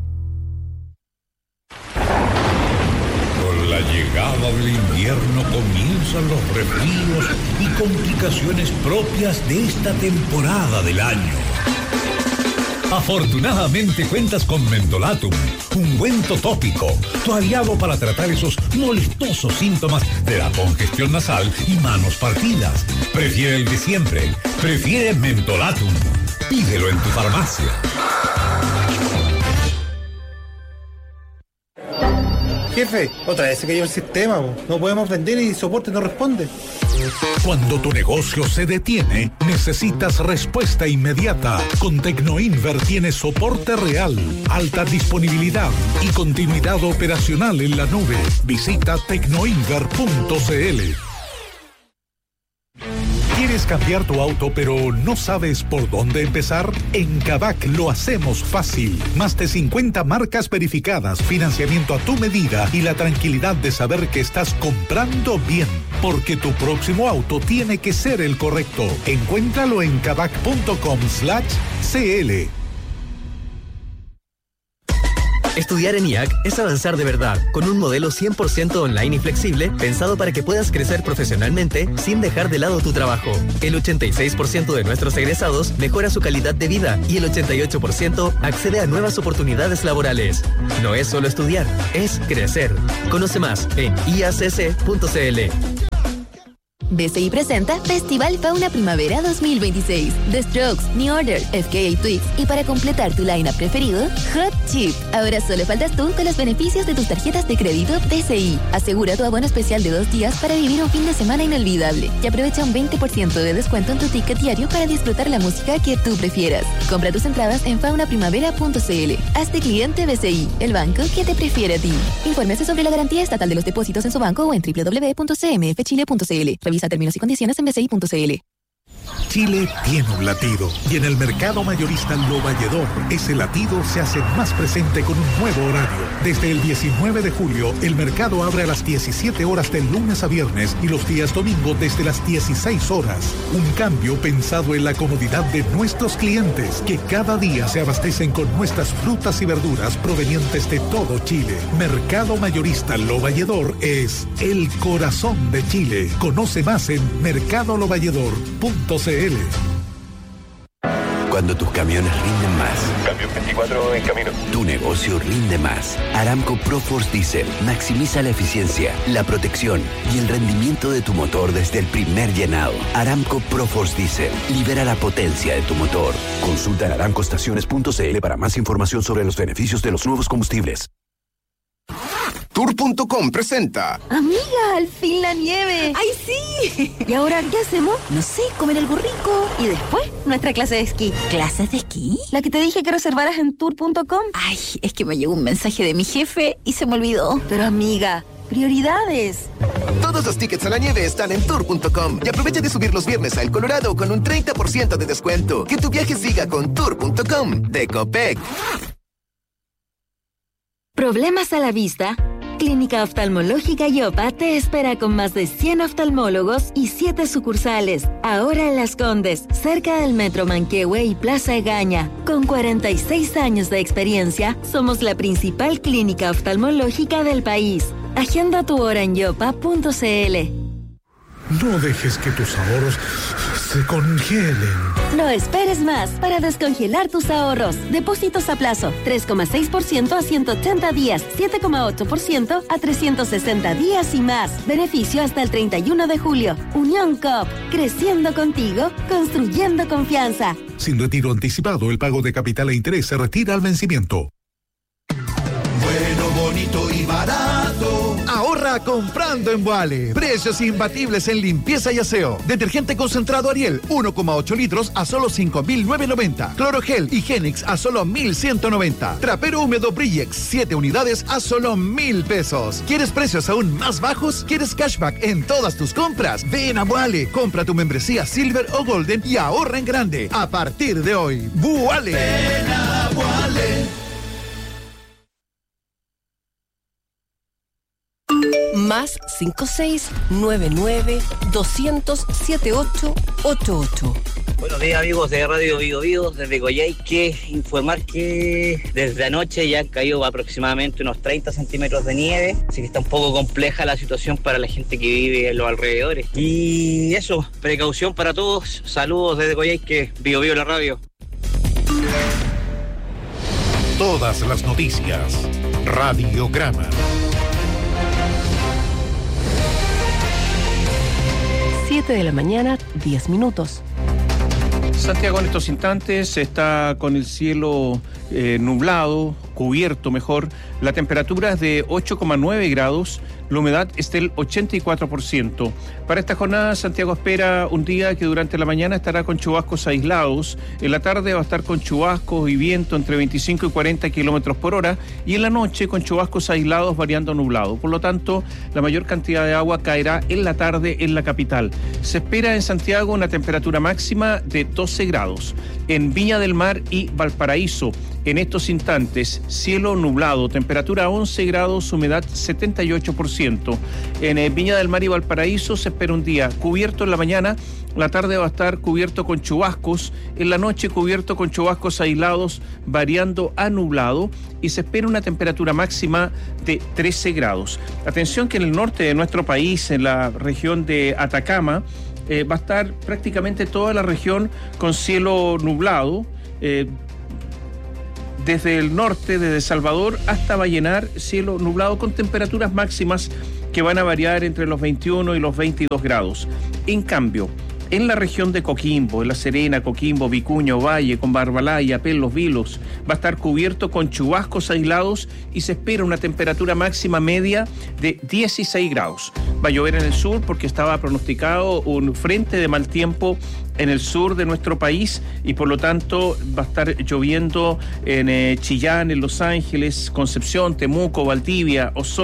Con la llegada del invierno comienzan los resfríos y complicaciones propias de esta temporada del año. Afortunadamente cuentas con Mentolatum, ungüento tópico, tu aliado para tratar esos molestosos síntomas de la congestión nasal y manos partidas. Prefiere el de siempre, prefiere Mentolatum. Pídelo en tu farmacia.
Jefe, otra vez se cayó el sistema. No podemos vender y soporte no responde.
Cuando tu negocio se detiene, necesitas respuesta inmediata. Con Tecnoinver tienes soporte real, alta disponibilidad y continuidad operacional en la nube. Visita tecnoinver.cl. ¿Quieres cambiar tu auto pero no sabes por dónde empezar? En Kavak lo hacemos fácil. Más de 50 marcas verificadas, financiamiento a tu medida y la tranquilidad de saber que estás comprando bien. Porque tu próximo auto tiene que ser el correcto. Encuéntralo en kavak.com/cl.
Estudiar en IAC es avanzar de verdad, con un modelo 100% online y flexible, pensado para que puedas crecer profesionalmente sin dejar de lado tu trabajo. El 86% de nuestros egresados mejora su calidad de vida y el 88% accede a nuevas oportunidades laborales. No es solo estudiar, es crecer. Conoce más en iacc.cl.
BCI presenta Festival Fauna Primavera 2026. The Strokes, New Order, FKA Twigs y para completar tu line-up preferido, Hot Chip. Ahora solo faltas tú con los beneficios de tus tarjetas de crédito BCI. Asegura tu abono especial de 2 días para vivir un fin de semana inolvidable y aprovecha un 20% de descuento en tu ticket diario para disfrutar la música que tú prefieras. Compra tus entradas en faunaprimavera.cl. Hazte cliente BCI, el banco que te prefiere a ti. Infórmese sobre la garantía estatal de los depósitos en su banco o en www.cmfchile.cl. Revisa términos y condiciones en bci.cl.
Chile tiene un latido y en el mercado mayorista Lo Valledor ese latido se hace más presente con un nuevo horario. Desde el 19 de julio el mercado abre a las 17 horas del lunes a viernes y los días domingo desde las 16 horas. Un cambio pensado en la comodidad de nuestros clientes que cada día se abastecen con nuestras frutas y verduras provenientes de todo Chile. Mercado mayorista Lo Valledor es el corazón de Chile. Conoce más en mercadolovalledor.cl.
Cuando tus camiones rinden más.
Camión 24 en camino.
Tu negocio rinde más. Aramco ProForce Diesel maximiza la eficiencia, la protección y el rendimiento de tu motor desde el primer llenado. Aramco ProForce Diesel libera la potencia de tu motor. Consulta en aramcoestaciones.cl para más información sobre los beneficios de los nuevos combustibles.
Tour.com presenta.
Amiga, al fin la nieve. ¡Ay, sí! ¿Y ahora qué hacemos? No sé, comer algo rico. Y después, nuestra clase de esquí. ¿Clases de esquí? La que te dije que reservaras en Tour.com. Ay, es que me llegó un mensaje de mi jefe y se me olvidó. Pero amiga, prioridades.
Todos los tickets a la nieve están en Tour.com. Y aprovecha de subir los viernes a El Colorado con un 30% de descuento. Que tu viaje siga con Tour.com de Copec.
¿Problemas a la vista? Clínica Oftalmológica Yopa te espera con más de 100 oftalmólogos y 7 sucursales. Ahora en Las Condes, cerca del Metro Manquehue y Plaza Egaña. Con 46 años de experiencia, somos la principal clínica oftalmológica del país. Agenda tu hora en yopa.cl.
No dejes que tus ahorros se congelen.
No esperes más para descongelar tus ahorros. Depósitos a plazo, 3,6% a 180 días, 7,8% a 360 días y más. Beneficio hasta el 31 de julio. Unión Coop, creciendo contigo, construyendo confianza.
Sin retiro anticipado, el pago de capital e interés se retira al vencimiento.
Bueno, bonito y barato. Ahorra
celebra comprando en Boale. Precios imbatibles en limpieza y aseo. Detergente concentrado Ariel, 1,8 litros a solo 5.990. Clorogel y Genix a solo 1.190. Trapero húmedo Brillex, 7 unidades a solo 1.000 pesos. ¿Quieres precios aún más bajos? ¿Quieres cashback en todas tus compras? Ven a Boale, compra tu membresía Silver o Golden y ahorra en grande. A partir de hoy, Boale. Ven a Boale.
Más 5699-200-7888.
Buenos días, amigos de Radio Vigo Vigo, desde Coyhai. Que informar que desde anoche ya han caído aproximadamente unos 30 centímetros de nieve, así que está un poco compleja la situación para la gente que vive en los alrededores. Y eso, precaución para todos. Saludos desde Coyhai, que Vigo Vigo la radio.
Todas las noticias. Radiograma.
7 de la mañana, 10 minutos.
Santiago en estos instantes está con el cielo nublado, cubierto mejor. La temperatura es de 8,9 grados, la humedad es del 84%. Para esta jornada, Santiago espera un día que durante la mañana estará con chubascos aislados, en la tarde va a estar con chubascos y viento entre 25 y 40 kilómetros por hora, y en la noche con chubascos aislados variando nublado. Por lo tanto, la mayor cantidad de agua caerá en la tarde en la capital. Se espera en Santiago una temperatura máxima de 12 grados. En Viña del Mar y Valparaíso, en estos instantes, cielo nublado, temperatura 11 grados, humedad 78%. En Viña del Mar y Valparaíso se espera un día cubierto en la mañana, la tarde va a estar cubierto con chubascos, en la noche cubierto con chubascos aislados, variando a nublado, y se espera una temperatura máxima de 13 grados. Atención que en el norte de nuestro país, en la región de Atacama, va a estar prácticamente toda la región con cielo nublado, desde el norte, desde Salvador hasta Vallenar, cielo nublado con temperaturas máximas que van a variar entre los 21 y los 22 grados. En cambio, en la región de Coquimbo, en La Serena, Coquimbo, Vicuña, Ovalle, con Barbalá, Apel, Los Vilos, va a estar cubierto con chubascos aislados y se espera una temperatura máxima media de 16 grados. Va a llover en el sur porque estaba pronosticado un frente de mal tiempo en el sur de nuestro país y por lo tanto va a estar lloviendo en Chillán, en Los Ángeles, Concepción, Temuco, Valdivia, Osorno,